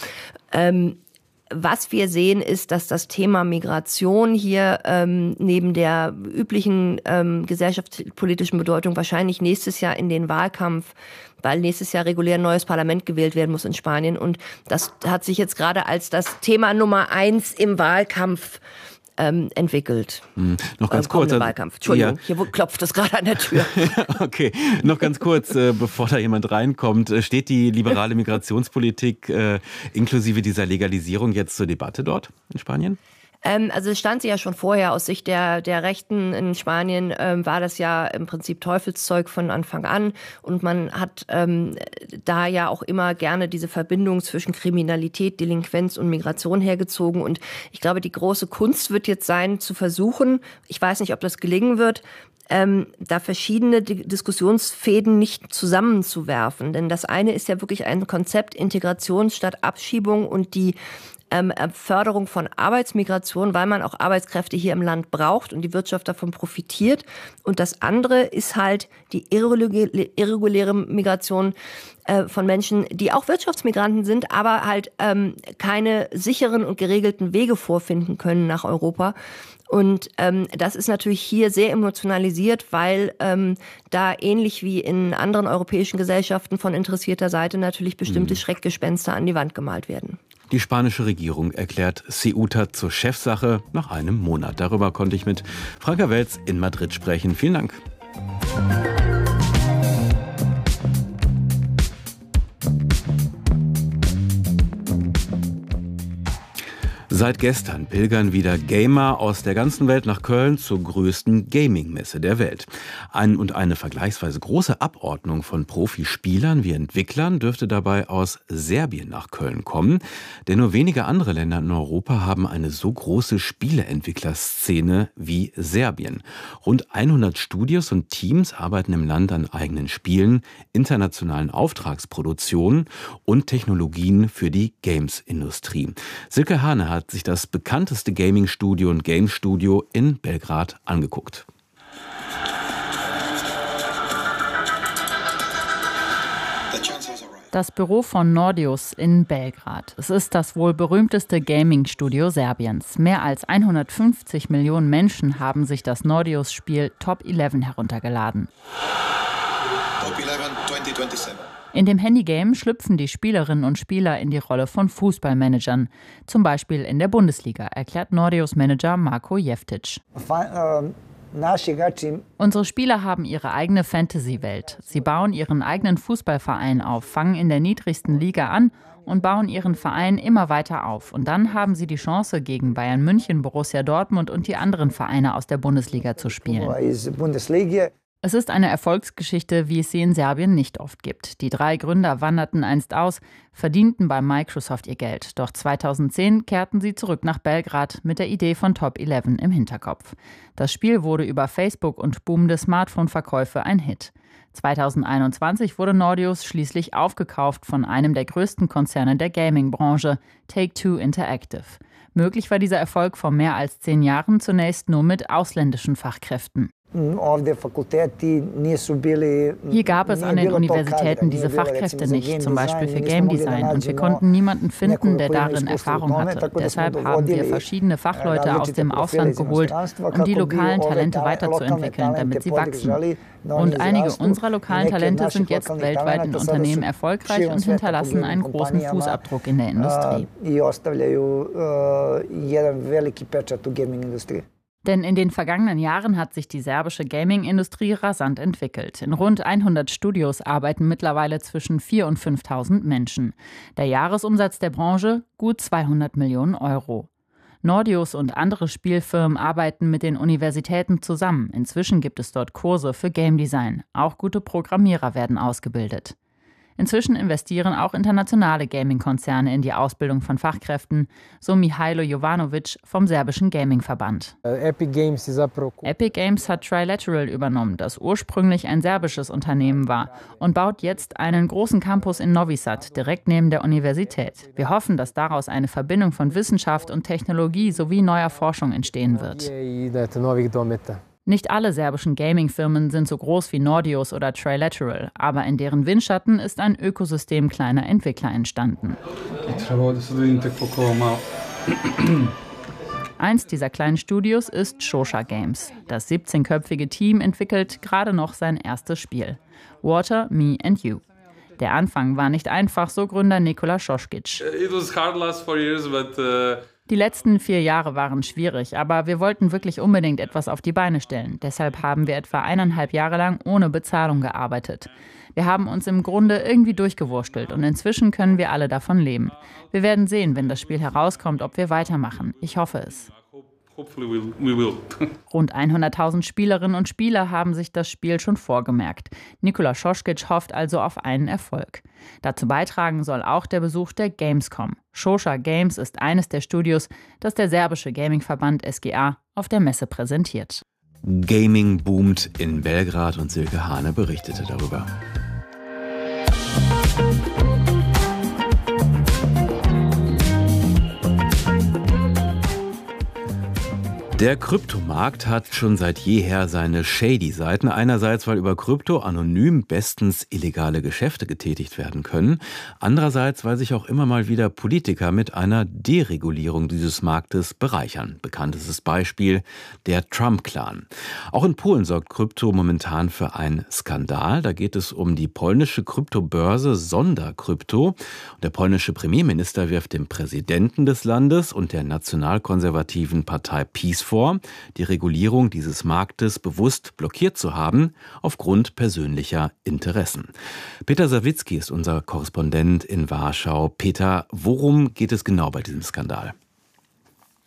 Ähm, Was wir sehen, ist, dass das Thema Migration hier ähm, neben der üblichen ähm, gesellschaftspolitischen Bedeutung wahrscheinlich nächstes Jahr in den Wahlkampf, weil nächstes Jahr regulär ein neues Parlament gewählt werden muss in Spanien. Und das hat sich jetzt gerade als das Thema Nummer eins im Wahlkampf ähm, entwickelt. Hm. Noch ganz äh, kurz. Wahlkampf. Entschuldigung, ja. Hier klopft es gerade an der Tür. Okay, noch ganz kurz, äh, bevor da jemand reinkommt. Steht die liberale Migrationspolitik äh, inklusive dieser Legalisierung jetzt zur Debatte dort in Spanien? Ähm, also es stand sie ja schon vorher. Aus Sicht der, der Rechten in Spanien ähm, war das ja im Prinzip Teufelszeug von Anfang an. Und man hat ähm, da ja auch immer gerne diese Verbindung zwischen Kriminalität, Delinquenz und Migration hergezogen. Und ich glaube, die große Kunst wird jetzt sein, zu versuchen, ich weiß nicht, ob das gelingen wird, Ähm, da verschiedene Diskussionsfäden nicht zusammenzuwerfen. Denn das eine ist ja wirklich ein Konzept Integration statt Abschiebung und die ähm, Förderung von Arbeitsmigration, weil man auch Arbeitskräfte hier im Land braucht und die Wirtschaft davon profitiert. Und das andere ist halt die irreguläre Migration äh, von Menschen, die auch Wirtschaftsmigranten sind, aber halt ähm, keine sicheren und geregelten Wege vorfinden können nach Europa. Und ähm, das ist natürlich hier sehr emotionalisiert, weil ähm, da ähnlich wie in anderen europäischen Gesellschaften von interessierter Seite natürlich bestimmte mhm. Schreckgespenster an die Wand gemalt werden. Die spanische Regierung erklärt Ceuta zur Chefsache nach einem Monat. Darüber konnte ich mit Franka Welz in Madrid sprechen. Vielen Dank. Seit gestern pilgern wieder Gamer aus der ganzen Welt nach Köln zur größten Gaming-Messe der Welt. Ein und eine vergleichsweise große Abordnung von Profispielern wie Entwicklern dürfte dabei aus Serbien nach Köln kommen. Denn nur wenige andere Länder in Europa haben eine so große Spieleentwicklerszene wie Serbien. Rund hundert Studios und Teams arbeiten im Land an eigenen Spielen, internationalen Auftragsproduktionen und Technologien für die Games-Industrie. Silke Hane hat sich das bekannteste Gaming-Studio und Game-Studio in Belgrad angeguckt. Das Büro von Nordeus in Belgrad. Es ist das wohl berühmteste Gaming-Studio Serbiens. Mehr als hundertfünfzig Millionen Menschen haben sich das Nordeus-Spiel Top elf heruntergeladen. Top elf zwanzig siebenundzwanzig. In dem Handygame schlüpfen die Spielerinnen und Spieler in die Rolle von Fußballmanagern. Zum Beispiel in der Bundesliga, erklärt Nordeus-Manager Marko Jeftic. Unsere Spieler haben ihre eigene Fantasy-Welt. Sie bauen ihren eigenen Fußballverein auf, fangen in der niedrigsten Liga an und bauen ihren Verein immer weiter auf. Und dann haben sie die Chance, gegen Bayern München, Borussia Dortmund und die anderen Vereine aus der Bundesliga zu spielen. Es ist eine Erfolgsgeschichte, wie es sie in Serbien nicht oft gibt. Die drei Gründer wanderten einst aus, verdienten bei Microsoft ihr Geld. Doch zweitausendzehn kehrten sie zurück nach Belgrad mit der Idee von Top elf im Hinterkopf. Das Spiel wurde über Facebook und boomende Smartphone-Verkäufe ein Hit. zweitausendeinundzwanzig wurde Nordeus schließlich aufgekauft von einem der größten Konzerne der Gaming-Branche, Take-Two Interactive. Möglich war dieser Erfolg vor mehr als zehn Jahren zunächst nur mit ausländischen Fachkräften. Hier gab es an den Universitäten diese Fachkräfte nicht, zum Beispiel für Game Design, und wir konnten niemanden finden, der darin Erfahrung hatte. Deshalb haben wir verschiedene Fachleute aus dem Ausland geholt, um die lokalen Talente weiterzuentwickeln, damit sie wachsen. Und einige unserer lokalen Talente sind jetzt weltweit in Unternehmen erfolgreich und hinterlassen einen großen Fußabdruck in der Industrie. Denn in den vergangenen Jahren hat sich die serbische Gaming-Industrie rasant entwickelt. In rund hundert Studios arbeiten mittlerweile zwischen viertausend und fünftausend Menschen. Der Jahresumsatz der Branche gut zweihundert Millionen Euro. Nordeus und andere Spielfirmen arbeiten mit den Universitäten zusammen. Inzwischen gibt es dort Kurse für Game Design. Auch gute Programmierer werden ausgebildet. Inzwischen investieren auch internationale Gaming-Konzerne in die Ausbildung von Fachkräften, so Mihailo Jovanovic vom serbischen Gaming-Verband. Epic Games hat Trilateral übernommen, das ursprünglich ein serbisches Unternehmen war, und baut jetzt einen großen Campus in Novi Sad, direkt neben der Universität. Wir hoffen, dass daraus eine Verbindung von Wissenschaft und Technologie sowie neuer Forschung entstehen wird. Nicht alle serbischen Gaming-Firmen sind so groß wie Nordeus oder Trilateral, aber in deren Windschatten ist ein Ökosystem kleiner Entwickler entstanden. Eins dieser kleinen Studios ist Shosha Games. Das siebzehnköpfige Team entwickelt gerade noch sein erstes Spiel. Water, Me and You. Der Anfang war nicht einfach, so Gründer Nikola Šoškić. It was hard last four years, but uh Die letzten vier Jahre waren schwierig, aber wir wollten wirklich unbedingt etwas auf die Beine stellen. Deshalb haben wir etwa eineinhalb Jahre lang ohne Bezahlung gearbeitet. Wir haben uns im Grunde irgendwie durchgewurstelt und inzwischen können wir alle davon leben. Wir werden sehen, wenn das Spiel herauskommt, ob wir weitermachen. Ich hoffe es. Rund hunderttausend Spielerinnen und Spieler haben sich das Spiel schon vorgemerkt. Nikola Šoškić hofft also auf einen Erfolg. Dazu beitragen soll auch der Besuch der Gamescom. Shosha Games ist eines der Studios, das der serbische Gaming-Verband S G A auf der Messe präsentiert. Gaming boomt in Belgrad und Silke Hane berichtete darüber. Der Kryptomarkt hat schon seit jeher seine shady Seiten. Einerseits, weil über Krypto anonym bestens illegale Geschäfte getätigt werden können. Andererseits, weil sich auch immer mal wieder Politiker mit einer Deregulierung dieses Marktes bereichern. Bekanntestes Beispiel der Trump-Clan. Auch in Polen sorgt Krypto momentan für einen Skandal. Da geht es um die polnische Kryptobörse Sonderkrypto. Der polnische Premierminister wirft dem Präsidenten des Landes und der nationalkonservativen Partei PiS vor, die Regulierung dieses Marktes bewusst blockiert zu haben, aufgrund persönlicher Interessen. Peter Sawicki ist unser Korrespondent in Warschau. Peter, worum geht es genau bei diesem Skandal?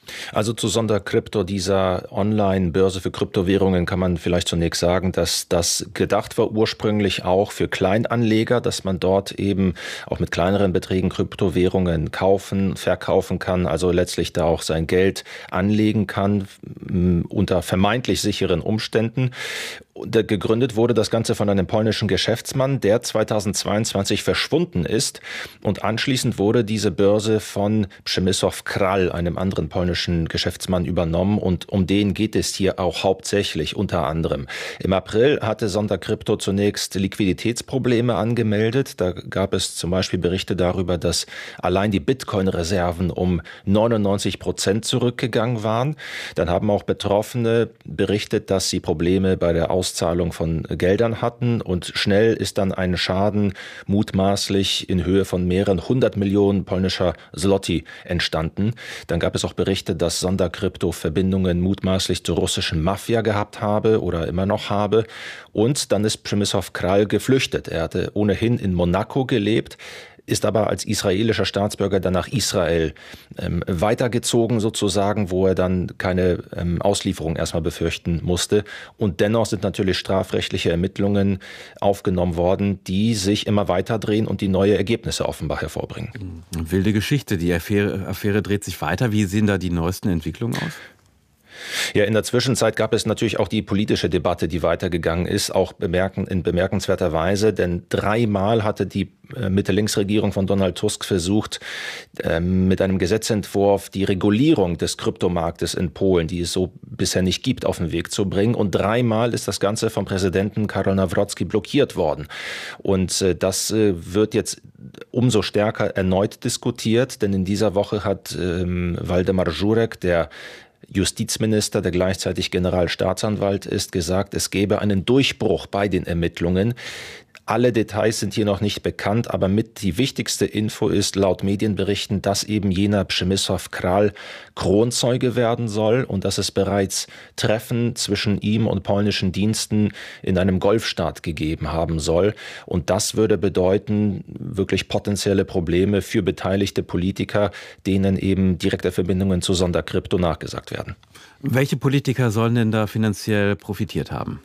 Also zu Sonderkrypto, dieser Online-Börse für Kryptowährungen, kann man vielleicht zunächst sagen, dass das gedacht war ursprünglich auch für Kleinanleger, dass man dort eben auch mit kleineren Beträgen Kryptowährungen kaufen, verkaufen kann, also letztlich da auch sein Geld anlegen kann unter vermeintlich sicheren Umständen. Gegründet wurde das Ganze von einem polnischen Geschäftsmann, der zweitausendzweiundzwanzig verschwunden ist, und anschließend wurde diese Börse von Przemysław Kral, einem anderen polnischen Geschäftsmann, übernommen, und um den geht es hier auch hauptsächlich unter anderem. Im April hatte Sonderkrypto zunächst Liquiditätsprobleme angemeldet. Da gab es zum Beispiel Berichte darüber, dass allein die Bitcoin-Reserven um neunundneunzig Prozent zurückgegangen waren. Dann haben auch Betroffene berichtet, dass sie Probleme bei der Aus Auszahlung von Geldern hatten, und schnell ist dann ein Schaden mutmaßlich in Höhe von mehreren hundert Millionen polnischer Zloty entstanden. Dann gab es auch Berichte, dass Sonderkrypto Verbindungen mutmaßlich zur russischen Mafia gehabt habe oder immer noch habe. Und dann ist Przemysław Kral geflüchtet. Er hatte ohnehin in Monaco gelebt, ist aber als israelischer Staatsbürger dann nach Israel ähm, weitergezogen sozusagen, wo er dann keine ähm, Auslieferung erstmal befürchten musste. Und dennoch sind natürlich strafrechtliche Ermittlungen aufgenommen worden, die sich immer weiter drehen und die neue Ergebnisse offenbar hervorbringen. Wilde Geschichte. Die Affäre, Affäre dreht sich weiter. Wie sehen da die neuesten Entwicklungen aus? Ja, in der Zwischenzeit gab es natürlich auch die politische Debatte, die weitergegangen ist, auch bemerken, in bemerkenswerter Weise, denn dreimal hatte die Mitte-Links-Regierung von Donald Tusk versucht, ähm, mit einem Gesetzentwurf die Regulierung des Kryptomarktes in Polen, die es so bisher nicht gibt, auf den Weg zu bringen. Und dreimal ist das Ganze vom Präsidenten Karol Nawrocki blockiert worden. Und äh, das äh, wird jetzt umso stärker erneut diskutiert, denn in dieser Woche hat ähm, Waldemar Żurek, der Justizminister, der gleichzeitig Generalstaatsanwalt ist, gesagt, es gebe einen Durchbruch bei den Ermittlungen. Alle Details sind hier noch nicht bekannt, aber mit die wichtigste Info ist laut Medienberichten, dass eben jener Przemysław Kral Kronzeuge werden soll und dass es bereits Treffen zwischen ihm und polnischen Diensten in einem Golfstaat gegeben haben soll. Und das würde bedeuten, wirklich potenzielle Probleme für beteiligte Politiker, denen eben direkte Verbindungen zu Sonderkrypto nachgesagt werden. Welche Politiker sollen denn da finanziell profitiert haben?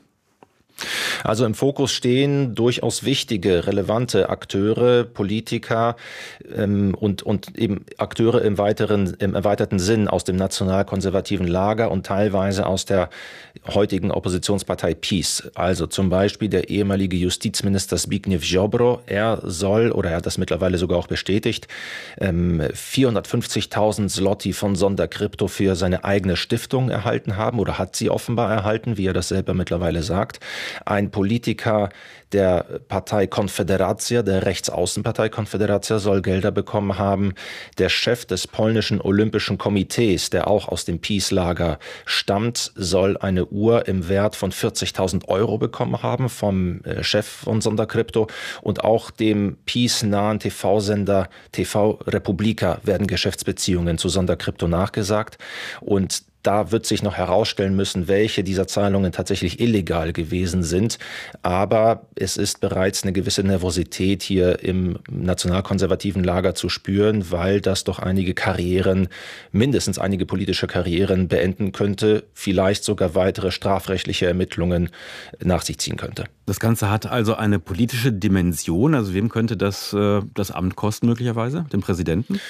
Also im Fokus stehen durchaus wichtige, relevante Akteure, Politiker ähm, und, und eben Akteure im weiteren, im erweiterten Sinn aus dem nationalkonservativen Lager und teilweise aus der heutigen Oppositionspartei PiS. Also zum Beispiel der ehemalige Justizminister Zbigniew Ziobro. Er soll, oder er hat das mittlerweile sogar auch bestätigt, ähm, vierhundertfünfzigtausend Zloty von Sonderkrypto für seine eigene Stiftung erhalten haben oder hat sie offenbar erhalten, wie er das selber mittlerweile sagt. Ein Politiker der Partei Konfederacja, der Rechtsaußenpartei Konfederacja, soll Gelder bekommen haben. Der Chef des polnischen Olympischen Komitees, der auch aus dem PiS-Lager stammt, soll eine Uhr im Wert von vierzigtausend Euro bekommen haben vom Chef von Sonderkrypto. Und auch dem PiS-nahen T V-Sender T V Republika werden Geschäftsbeziehungen zu Sonderkrypto nachgesagt. Und da wird sich noch herausstellen müssen, welche dieser Zahlungen tatsächlich illegal gewesen sind. Aber es ist bereits eine gewisse Nervosität hier im nationalkonservativen Lager zu spüren, weil das doch einige Karrieren, mindestens einige politische Karrieren beenden könnte, vielleicht sogar weitere strafrechtliche Ermittlungen nach sich ziehen könnte. Das Ganze hat also eine politische Dimension. Also wem könnte das, das Amt kosten möglicherweise? Dem Präsidenten?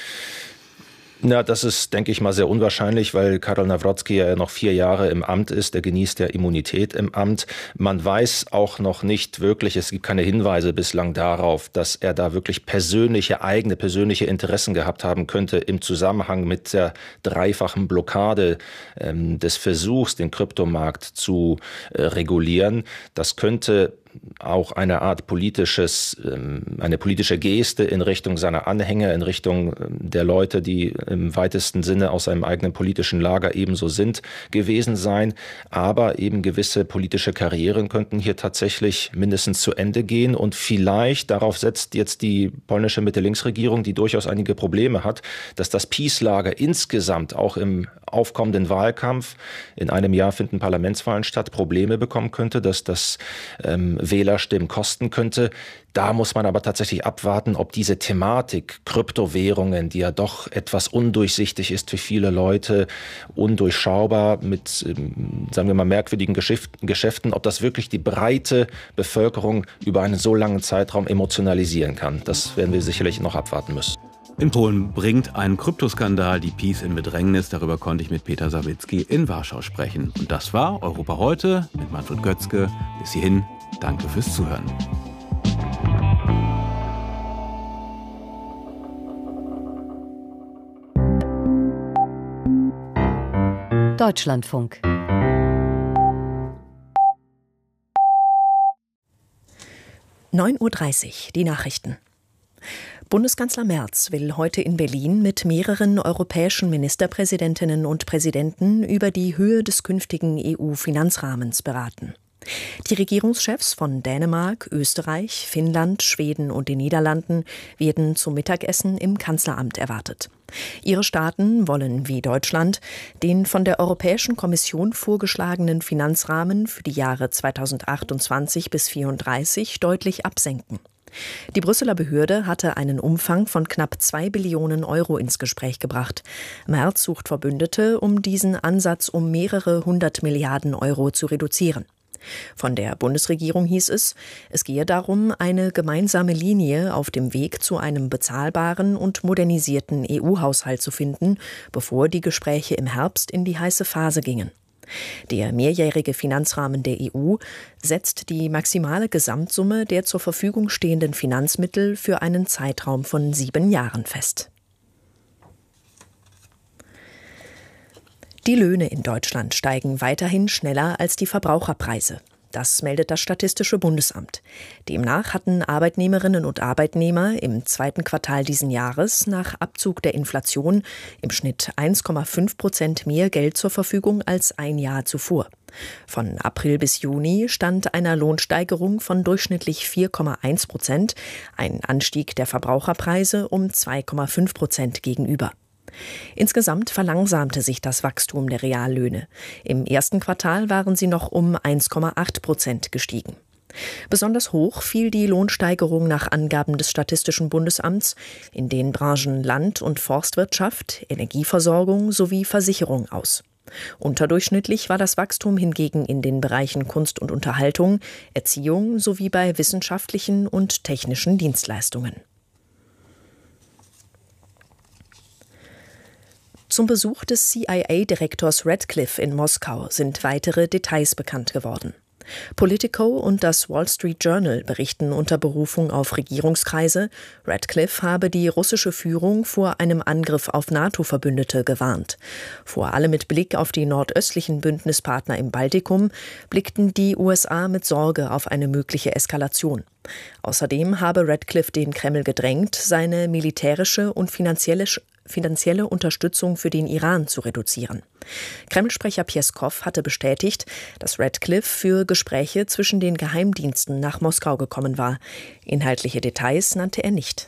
Na, das ist, denke ich mal, sehr unwahrscheinlich, weil Karol Nawrocki ja noch vier Jahre im Amt ist. Er genießt ja Immunität im Amt. Man weiß auch noch nicht wirklich, es gibt keine Hinweise bislang darauf, dass er da wirklich persönliche, eigene persönliche Interessen gehabt haben könnte im Zusammenhang mit der dreifachen Blockade ähm, des Versuchs, den Kryptomarkt zu äh, regulieren. Das könnte auch eine Art politisches, eine politische Geste in Richtung seiner Anhänger, in Richtung der Leute, die im weitesten Sinne aus seinem eigenen politischen Lager ebenso sind, gewesen sein. Aber eben gewisse politische Karrieren könnten hier tatsächlich mindestens zu Ende gehen. Und vielleicht, darauf setzt jetzt die polnische Mitte-Links-Regierung, die durchaus einige Probleme hat, dass das PiS-Lager insgesamt auch im aufkommenden Wahlkampf, in einem Jahr finden Parlamentswahlen statt, Probleme bekommen könnte, dass das ähm, Wählerstimmen kosten könnte. Da muss man aber tatsächlich abwarten, ob diese Thematik Kryptowährungen, die ja doch etwas undurchsichtig ist für viele Leute, undurchschaubar mit, sagen wir mal, merkwürdigen Geschäften, ob das wirklich die breite Bevölkerung über einen so langen Zeitraum emotionalisieren kann. Das werden wir sicherlich noch abwarten müssen. In Polen bringt ein Kryptoskandal die PiS in Bedrängnis. Darüber konnte ich mit Peter Sawicki in Warschau sprechen. Und das war Europa heute mit Manfred Götzke. Bis hierhin, danke fürs Zuhören. Deutschlandfunk. neun Uhr dreißig, die Nachrichten. Bundeskanzler Merz will heute in Berlin mit mehreren europäischen Ministerpräsidentinnen und Präsidenten über die Höhe des künftigen E U-Finanzrahmens beraten. Die Regierungschefs von Dänemark, Österreich, Finnland, Schweden und den Niederlanden werden zum Mittagessen im Kanzleramt erwartet. Ihre Staaten wollen, wie Deutschland, den von der Europäischen Kommission vorgeschlagenen Finanzrahmen für die Jahre zweitausendachtundzwanzig bis zweitausendvierunddreißig deutlich absenken. Die Brüsseler Behörde hatte einen Umfang von knapp zwei Billionen Euro ins Gespräch gebracht. Merz sucht Verbündete, um diesen Ansatz um mehrere hundert Milliarden Euro zu reduzieren. Von der Bundesregierung hieß es, es gehe darum, eine gemeinsame Linie auf dem Weg zu einem bezahlbaren und modernisierten E U-Haushalt zu finden, bevor die Gespräche im Herbst in die heiße Phase gingen. Der mehrjährige Finanzrahmen der E U setzt die maximale Gesamtsumme der zur Verfügung stehenden Finanzmittel für einen Zeitraum von sieben Jahren fest. Die Löhne in Deutschland steigen weiterhin schneller als die Verbraucherpreise. Das meldet das Statistische Bundesamt. Demnach hatten Arbeitnehmerinnen und Arbeitnehmer im zweiten Quartal diesen Jahres nach Abzug der Inflation im Schnitt eins Komma fünf Prozent mehr Geld zur Verfügung als ein Jahr zuvor. Von April bis Juni stand einer Lohnsteigerung von durchschnittlich vier Komma eins Prozent, ein Anstieg der Verbraucherpreise um zwei Komma fünf Prozent gegenüber. Insgesamt verlangsamte sich das Wachstum der Reallöhne. Im ersten Quartal waren sie noch um eins Komma acht Prozent gestiegen. Besonders hoch fiel die Lohnsteigerung nach Angaben des Statistischen Bundesamts in den Branchen Land- und Forstwirtschaft, Energieversorgung sowie Versicherung aus. Unterdurchschnittlich war das Wachstum hingegen in den Bereichen Kunst und Unterhaltung, Erziehung sowie bei wissenschaftlichen und technischen Dienstleistungen. Zum Besuch des C I A-Direktors Radcliffe in Moskau sind weitere Details bekannt geworden. Politico und das Wall Street Journal berichten unter Berufung auf Regierungskreise, Radcliffe habe die russische Führung vor einem Angriff auf NATO-Verbündete gewarnt. Vor allem mit Blick auf die nordöstlichen Bündnispartner im Baltikum blickten die U S A mit Sorge auf eine mögliche Eskalation. Außerdem habe Radcliffe den Kreml gedrängt, seine militärische und finanzielle finanzielle Unterstützung für den Iran zu reduzieren. Kreml-Sprecher Pjeskow hatte bestätigt, dass Radcliffe für Gespräche zwischen den Geheimdiensten nach Moskau gekommen war. Inhaltliche Details nannte er nicht.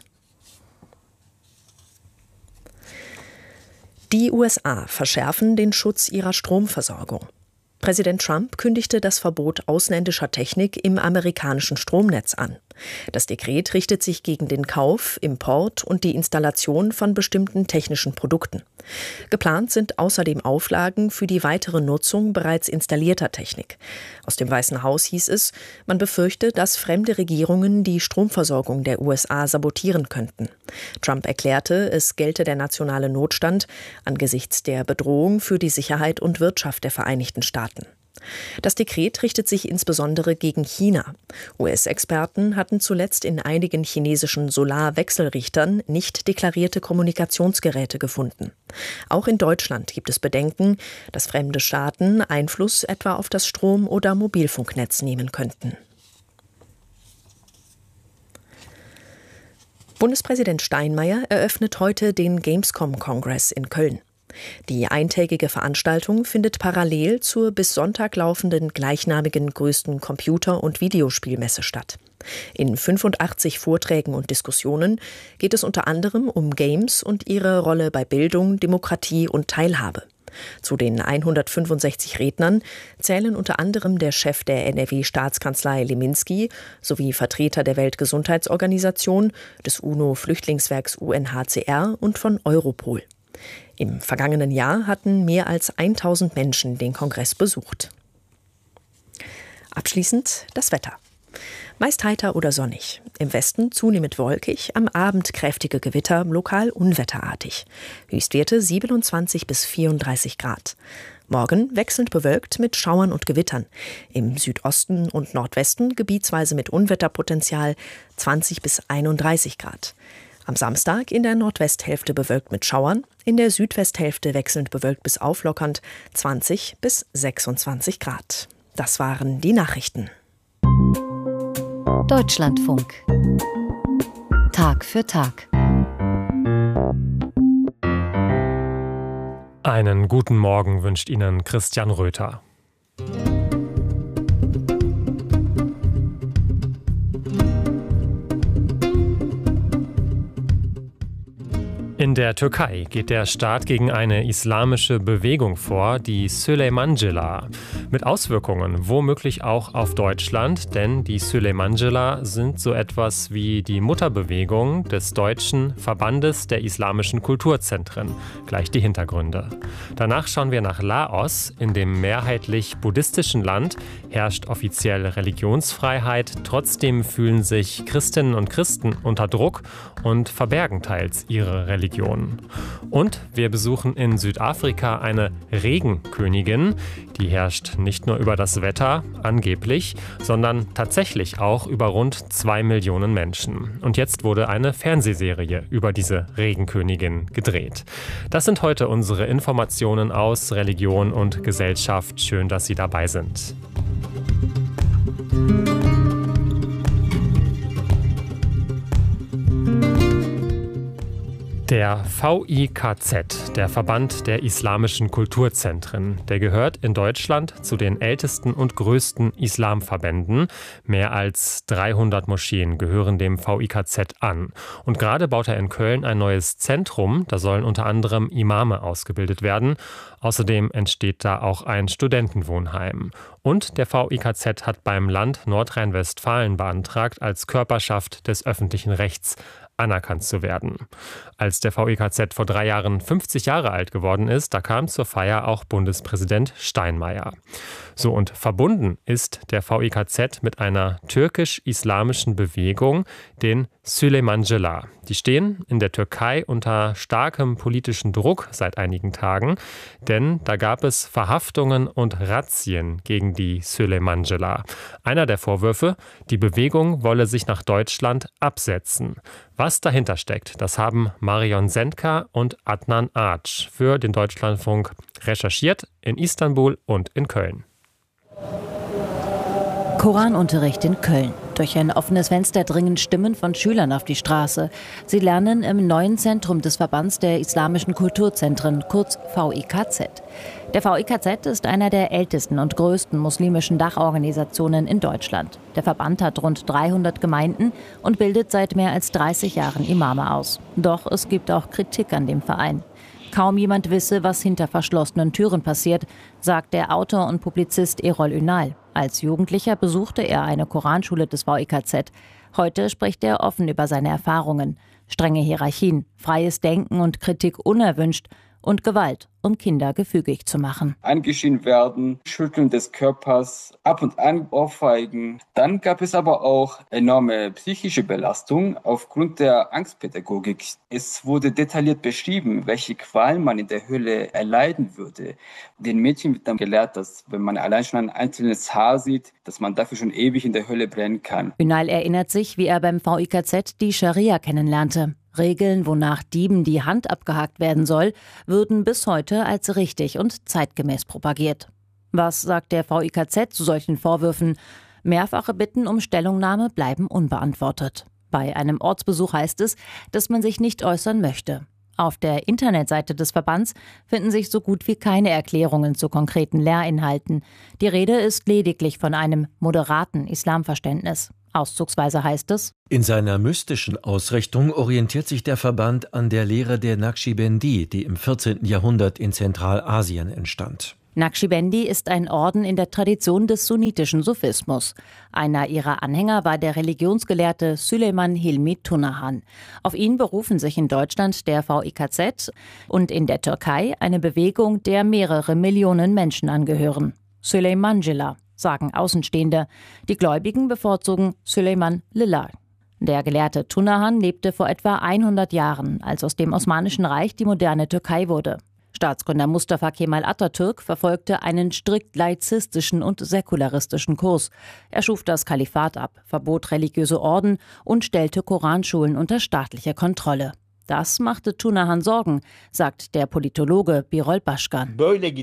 Die U S A verschärfen den Schutz ihrer Stromversorgung. Präsident Trump kündigte das Verbot ausländischer Technik im amerikanischen Stromnetz an. Das Dekret richtet sich gegen den Kauf, Import und die Installation von bestimmten technischen Produkten. Geplant sind außerdem Auflagen für die weitere Nutzung bereits installierter Technik. Aus dem Weißen Haus hieß es, man befürchte, dass fremde Regierungen die Stromversorgung der U S A sabotieren könnten. Trump erklärte, es gelte der nationale Notstand angesichts der Bedrohung für die Sicherheit und Wirtschaft der Vereinigten Staaten. Das Dekret richtet sich insbesondere gegen China. U S-Experten hatten zuletzt in einigen chinesischen Solarwechselrichtern nicht deklarierte Kommunikationsgeräte gefunden. Auch in Deutschland gibt es Bedenken, dass fremde Staaten Einfluss etwa auf das Strom- oder Mobilfunknetz nehmen könnten. Bundespräsident Steinmeier eröffnet heute den Gamescom-Kongress in Köln. Die eintägige Veranstaltung findet parallel zur bis Sonntag laufenden gleichnamigen größten Computer- und Videospielmesse statt. In fünfundachtzig Vorträgen und Diskussionen geht es unter anderem um Games und ihre Rolle bei Bildung, Demokratie und Teilhabe. Zu den hundertfünfundsechzig Rednern zählen unter anderem der Chef der N R W-Staatskanzlei Leminski sowie Vertreter der Weltgesundheitsorganisation, des UNO-Flüchtlingswerks U N H C R und von Europol. Im vergangenen Jahr hatten mehr als tausend Menschen den Kongress besucht. Abschließend das Wetter. Meist heiter oder sonnig. Im Westen zunehmend wolkig, am Abend kräftige Gewitter, lokal unwetterartig. Höchstwerte siebenundzwanzig bis vierunddreißig Grad. Morgen wechselnd bewölkt mit Schauern und Gewittern. Im Südosten und Nordwesten gebietsweise mit Unwetterpotenzial zwanzig bis einunddreißig Grad. Am Samstag in der Nordwesthälfte bewölkt mit Schauern, in der Südwesthälfte wechselnd bewölkt bis auflockernd zwanzig bis sechsundzwanzig Grad. Das waren die Nachrichten. Deutschlandfunk. Tag für Tag. Einen guten Morgen wünscht Ihnen Christian Röther. In der Türkei geht der Staat gegen eine islamische Bewegung vor, die Süleymancılar. Mit Auswirkungen womöglich auch auf Deutschland, denn die Süleymancılar sind so etwas wie die Mutterbewegung des deutschen Verbandes der islamischen Kulturzentren. Gleich die Hintergründe. Danach schauen wir nach Laos. In dem mehrheitlich buddhistischen Land herrscht offiziell Religionsfreiheit. Trotzdem fühlen sich Christinnen und Christen unter Druck und verbergen teils ihre Religion. Und wir besuchen in Südafrika eine Regenkönigin. Die herrscht nicht nur über das Wetter, angeblich, sondern tatsächlich auch über rund zwei Millionen Menschen. Und jetzt wurde eine Fernsehserie über diese Regenkönigin gedreht. Das sind heute unsere Informationen aus Religion und Gesellschaft. Schön, dass Sie dabei sind. Der V I K Z, der Verband der islamischen Kulturzentren, der gehört in Deutschland zu den ältesten und größten Islamverbänden. Mehr als dreihundert Moscheen gehören dem V I K Z an. Und gerade baut er in Köln ein neues Zentrum. Da sollen unter anderem Imame ausgebildet werden. Außerdem entsteht da auch ein Studentenwohnheim. Und der V I K Z hat beim Land Nordrhein-Westfalen beantragt, als Körperschaft des öffentlichen Rechts anerkannt zu werden. Als der V I K Z vor drei Jahren fünfzig Jahre alt geworden ist, da kam zur Feier auch Bundespräsident Steinmeier. So, und verbunden ist der V I K Z mit einer türkisch-islamischen Bewegung, den Süleymancılar. Die stehen in der Türkei unter starkem politischen Druck seit einigen Tagen, denn da gab es Verhaftungen und Razzien gegen die Süleymancılar. Einer der Vorwürfe, die Bewegung wolle sich nach Deutschland absetzen. Was dahinter steckt, das haben Marion Sendka und Adnan Ağaç für den Deutschlandfunk recherchiert in Istanbul und in Köln. Koranunterricht in Köln. Durch ein offenes Fenster dringen Stimmen von Schülern auf die Straße. Sie lernen im neuen Zentrum des Verbands der islamischen Kulturzentren, kurz V I K Z. Der V I K Z ist einer der ältesten und größten muslimischen Dachorganisationen in Deutschland. Der Verband hat rund dreihundert Gemeinden und bildet seit mehr als dreißig Jahren Imame aus. Doch es gibt auch Kritik an dem Verein. Kaum jemand wisse, was hinter verschlossenen Türen passiert, sagt der Autor und Publizist Erol Ünal. Als Jugendlicher besuchte er eine Koranschule des V I K Z. Heute spricht er offen über seine Erfahrungen. Strenge Hierarchien, freies Denken und Kritik unerwünscht und Gewalt, um Kinder gefügig zu machen. Angeschrien werden, Schütteln des Körpers, ab und an Ohrfeigen. Dann gab es aber auch enorme psychische Belastung aufgrund der Angstpädagogik. Es wurde detailliert beschrieben, welche Qualen man in der Hölle erleiden würde. Den Mädchen wird dann gelehrt, dass wenn man allein schon ein einzelnes Haar sieht, dass man dafür schon ewig in der Hölle brennen kann. Ünal erinnert sich, wie er beim V I K Z die Scharia kennenlernte. Regeln, wonach Dieben die Hand abgehackt werden soll, würden bis heute als richtig und zeitgemäß propagiert. Was sagt der V I K Z zu solchen Vorwürfen? Mehrfache Bitten um Stellungnahme bleiben unbeantwortet. Bei einem Ortsbesuch heißt es, dass man sich nicht äußern möchte. Auf der Internetseite des Verbands finden sich so gut wie keine Erklärungen zu konkreten Lehrinhalten. Die Rede ist lediglich von einem moderaten Islamverständnis. Auszugsweise heißt es: In seiner mystischen Ausrichtung orientiert sich der Verband an der Lehre der Naqschbendi, die im vierzehnten Jahrhundert in Zentralasien entstand. Naqschbendi ist ein Orden in der Tradition des sunnitischen Sufismus. Einer ihrer Anhänger war der Religionsgelehrte Süleyman Hilmi Tunahan. Auf ihn berufen sich in Deutschland der V I K Z und in der Türkei eine Bewegung, der mehrere Millionen Menschen angehören. Süleymancılar, sagen Außenstehende. Die Gläubigen bevorzugen Süleyman Lillah. Der Gelehrte Tunahan lebte vor etwa hundert Jahren, als aus dem Osmanischen Reich die moderne Türkei wurde. Staatsgründer Mustafa Kemal Atatürk verfolgte einen strikt laizistischen und säkularistischen Kurs. Er schuf das Kalifat ab, verbot religiöse Orden und stellte Koranschulen unter staatliche Kontrolle. Das machte Tunahan Sorgen, sagt der Politologe Birol Başkan.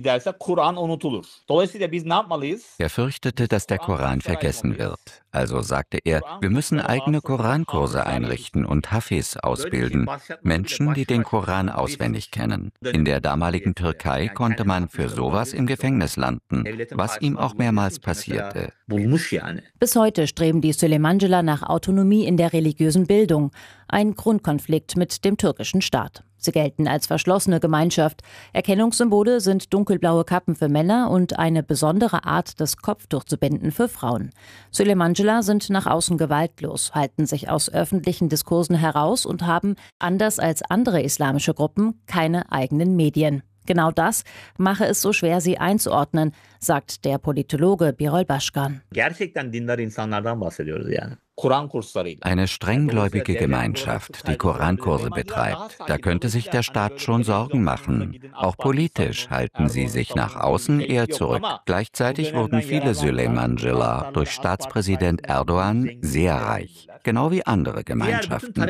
Er fürchtete, dass der Koran vergessen wird. Also sagte er, wir müssen eigene Korankurse einrichten und Hafiz ausbilden. Menschen, die den Koran auswendig kennen. In der damaligen Türkei konnte man für sowas im Gefängnis landen, was ihm auch mehrmals passierte. Bis heute streben die Süleymancılar nach Autonomie in der religiösen Bildung. Ein Grundkonflikt mit dem türkischen Staat. Sie gelten als verschlossene Gemeinschaft. Erkennungssymbole sind dunkelblaue Kappen für Männer und eine besondere Art, das Kopftuch zu binden für Frauen. Süleymancılar sind nach außen gewaltlos, halten sich aus öffentlichen Diskursen heraus und haben, anders als andere islamische Gruppen, keine eigenen Medien. Genau das mache es so schwer, sie einzuordnen, sagt der Politologe Birol Başkan. Eine strenggläubige Gemeinschaft, die Korankurse betreibt, da könnte sich der Staat schon Sorgen machen. Auch politisch halten sie sich nach außen eher zurück. Gleichzeitig wurden viele Süleymancılar durch Staatspräsident Erdogan sehr reich, genau wie andere Gemeinschaften.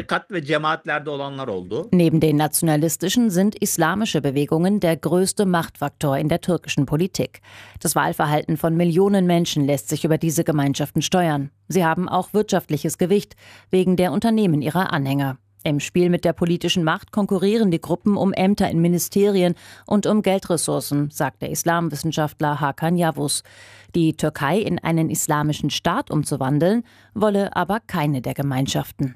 Neben den nationalistischen sind islamische Bewegungen der größte Machtfaktor in der türkischen Politik. Das Wahlverhalten von Millionen Menschen lässt sich über diese Gemeinschaften steuern. Sie haben auch wirtschaftliches Gewicht wegen der Unternehmen ihrer Anhänger. Im Spiel mit der politischen Macht konkurrieren die Gruppen um Ämter in Ministerien und um Geldressourcen, sagt der Islamwissenschaftler Hakan Yavuz. Die Türkei in einen islamischen Staat umzuwandeln, wolle aber keine der Gemeinschaften.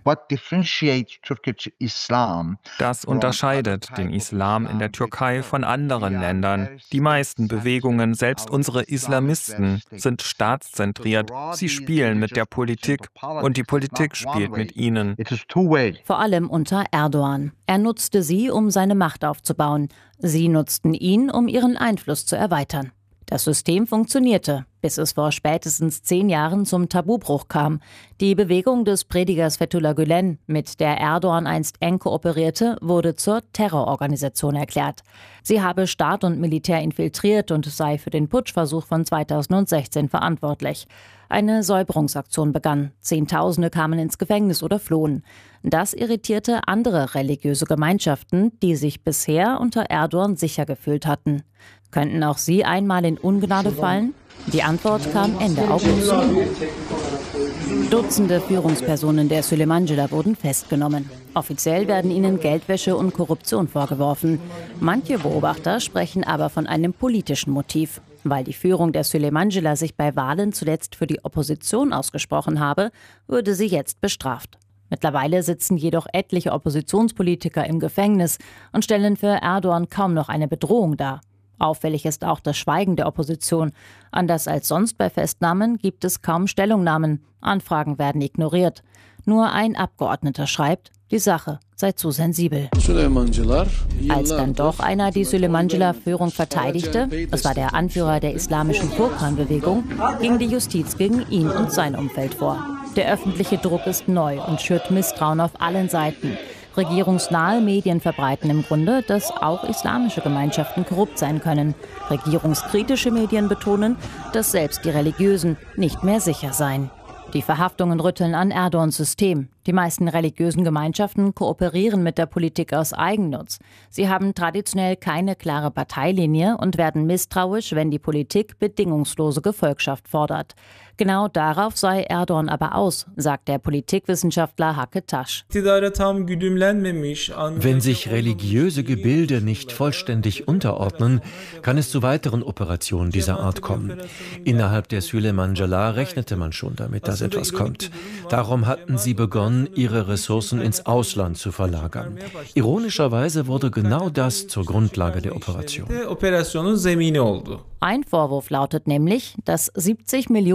Das unterscheidet den Islam in der Türkei von anderen Ländern. Die meisten Bewegungen, selbst unsere Islamisten, sind staatszentriert. Sie spielen mit der Politik und die Politik spielt mit ihnen. Vor allem unter Erdogan. Er nutzte sie, um seine Macht aufzubauen. Sie nutzten ihn, um ihren Einfluss zu erweitern. Das System funktionierte, bis es vor spätestens zehn Jahren zum Tabubruch kam. Die Bewegung des Predigers Fethullah Gülen, mit der Erdogan einst eng kooperierte, wurde zur Terrororganisation erklärt. Sie habe Staat und Militär infiltriert und sei für den Putschversuch von zweitausendsechzehn verantwortlich. Eine Säuberungsaktion begann. Zehntausende kamen ins Gefängnis oder flohen. Das irritierte andere religiöse Gemeinschaften, die sich bisher unter Erdogan sicher gefühlt hatten. Könnten auch sie einmal in Ungnade fallen? Die Antwort kam Ende August. Dutzende Führungspersonen der Süleymancılar wurden festgenommen. Offiziell werden ihnen Geldwäsche und Korruption vorgeworfen. Manche Beobachter sprechen aber von einem politischen Motiv. Weil die Führung der Süleymancılar sich bei Wahlen zuletzt für die Opposition ausgesprochen habe, würde sie jetzt bestraft. Mittlerweile sitzen jedoch etliche Oppositionspolitiker im Gefängnis und stellen für Erdogan kaum noch eine Bedrohung dar. Auffällig ist auch das Schweigen der Opposition. Anders als sonst bei Festnahmen gibt es kaum Stellungnahmen. Anfragen werden ignoriert. Nur ein Abgeordneter schreibt, die Sache sei zu sensibel. Als dann doch einer die Süleymancılar-Führung verteidigte, das war der Anführer der islamischen Furkan-Bewegung, ging die Justiz gegen ihn und sein Umfeld vor. Der öffentliche Druck ist neu und schürt Misstrauen auf allen Seiten. Regierungsnahe Medien verbreiten im Grunde, dass auch islamische Gemeinschaften korrupt sein können. Regierungskritische Medien betonen, dass selbst die Religiösen nicht mehr sicher seien. Die Verhaftungen rütteln an Erdogans System. Die meisten religiösen Gemeinschaften kooperieren mit der Politik aus Eigennutz. Sie haben traditionell keine klare Parteilinie und werden misstrauisch, wenn die Politik bedingungslose Gefolgschaft fordert. Genau darauf sei Erdoğan aber aus, sagt der Politikwissenschaftler Hakke Taş. Wenn sich religiöse Gebilde nicht vollständig unterordnen, kann es zu weiteren Operationen dieser Art kommen. Innerhalb der Süleyman-Calah rechnete man schon damit, dass etwas kommt. Darum hatten sie begonnen, ihre Ressourcen ins Ausland zu verlagern. Ironischerweise wurde genau das zur Grundlage der Operation. Ein Vorwurf lautet nämlich, dass siebzig Millionen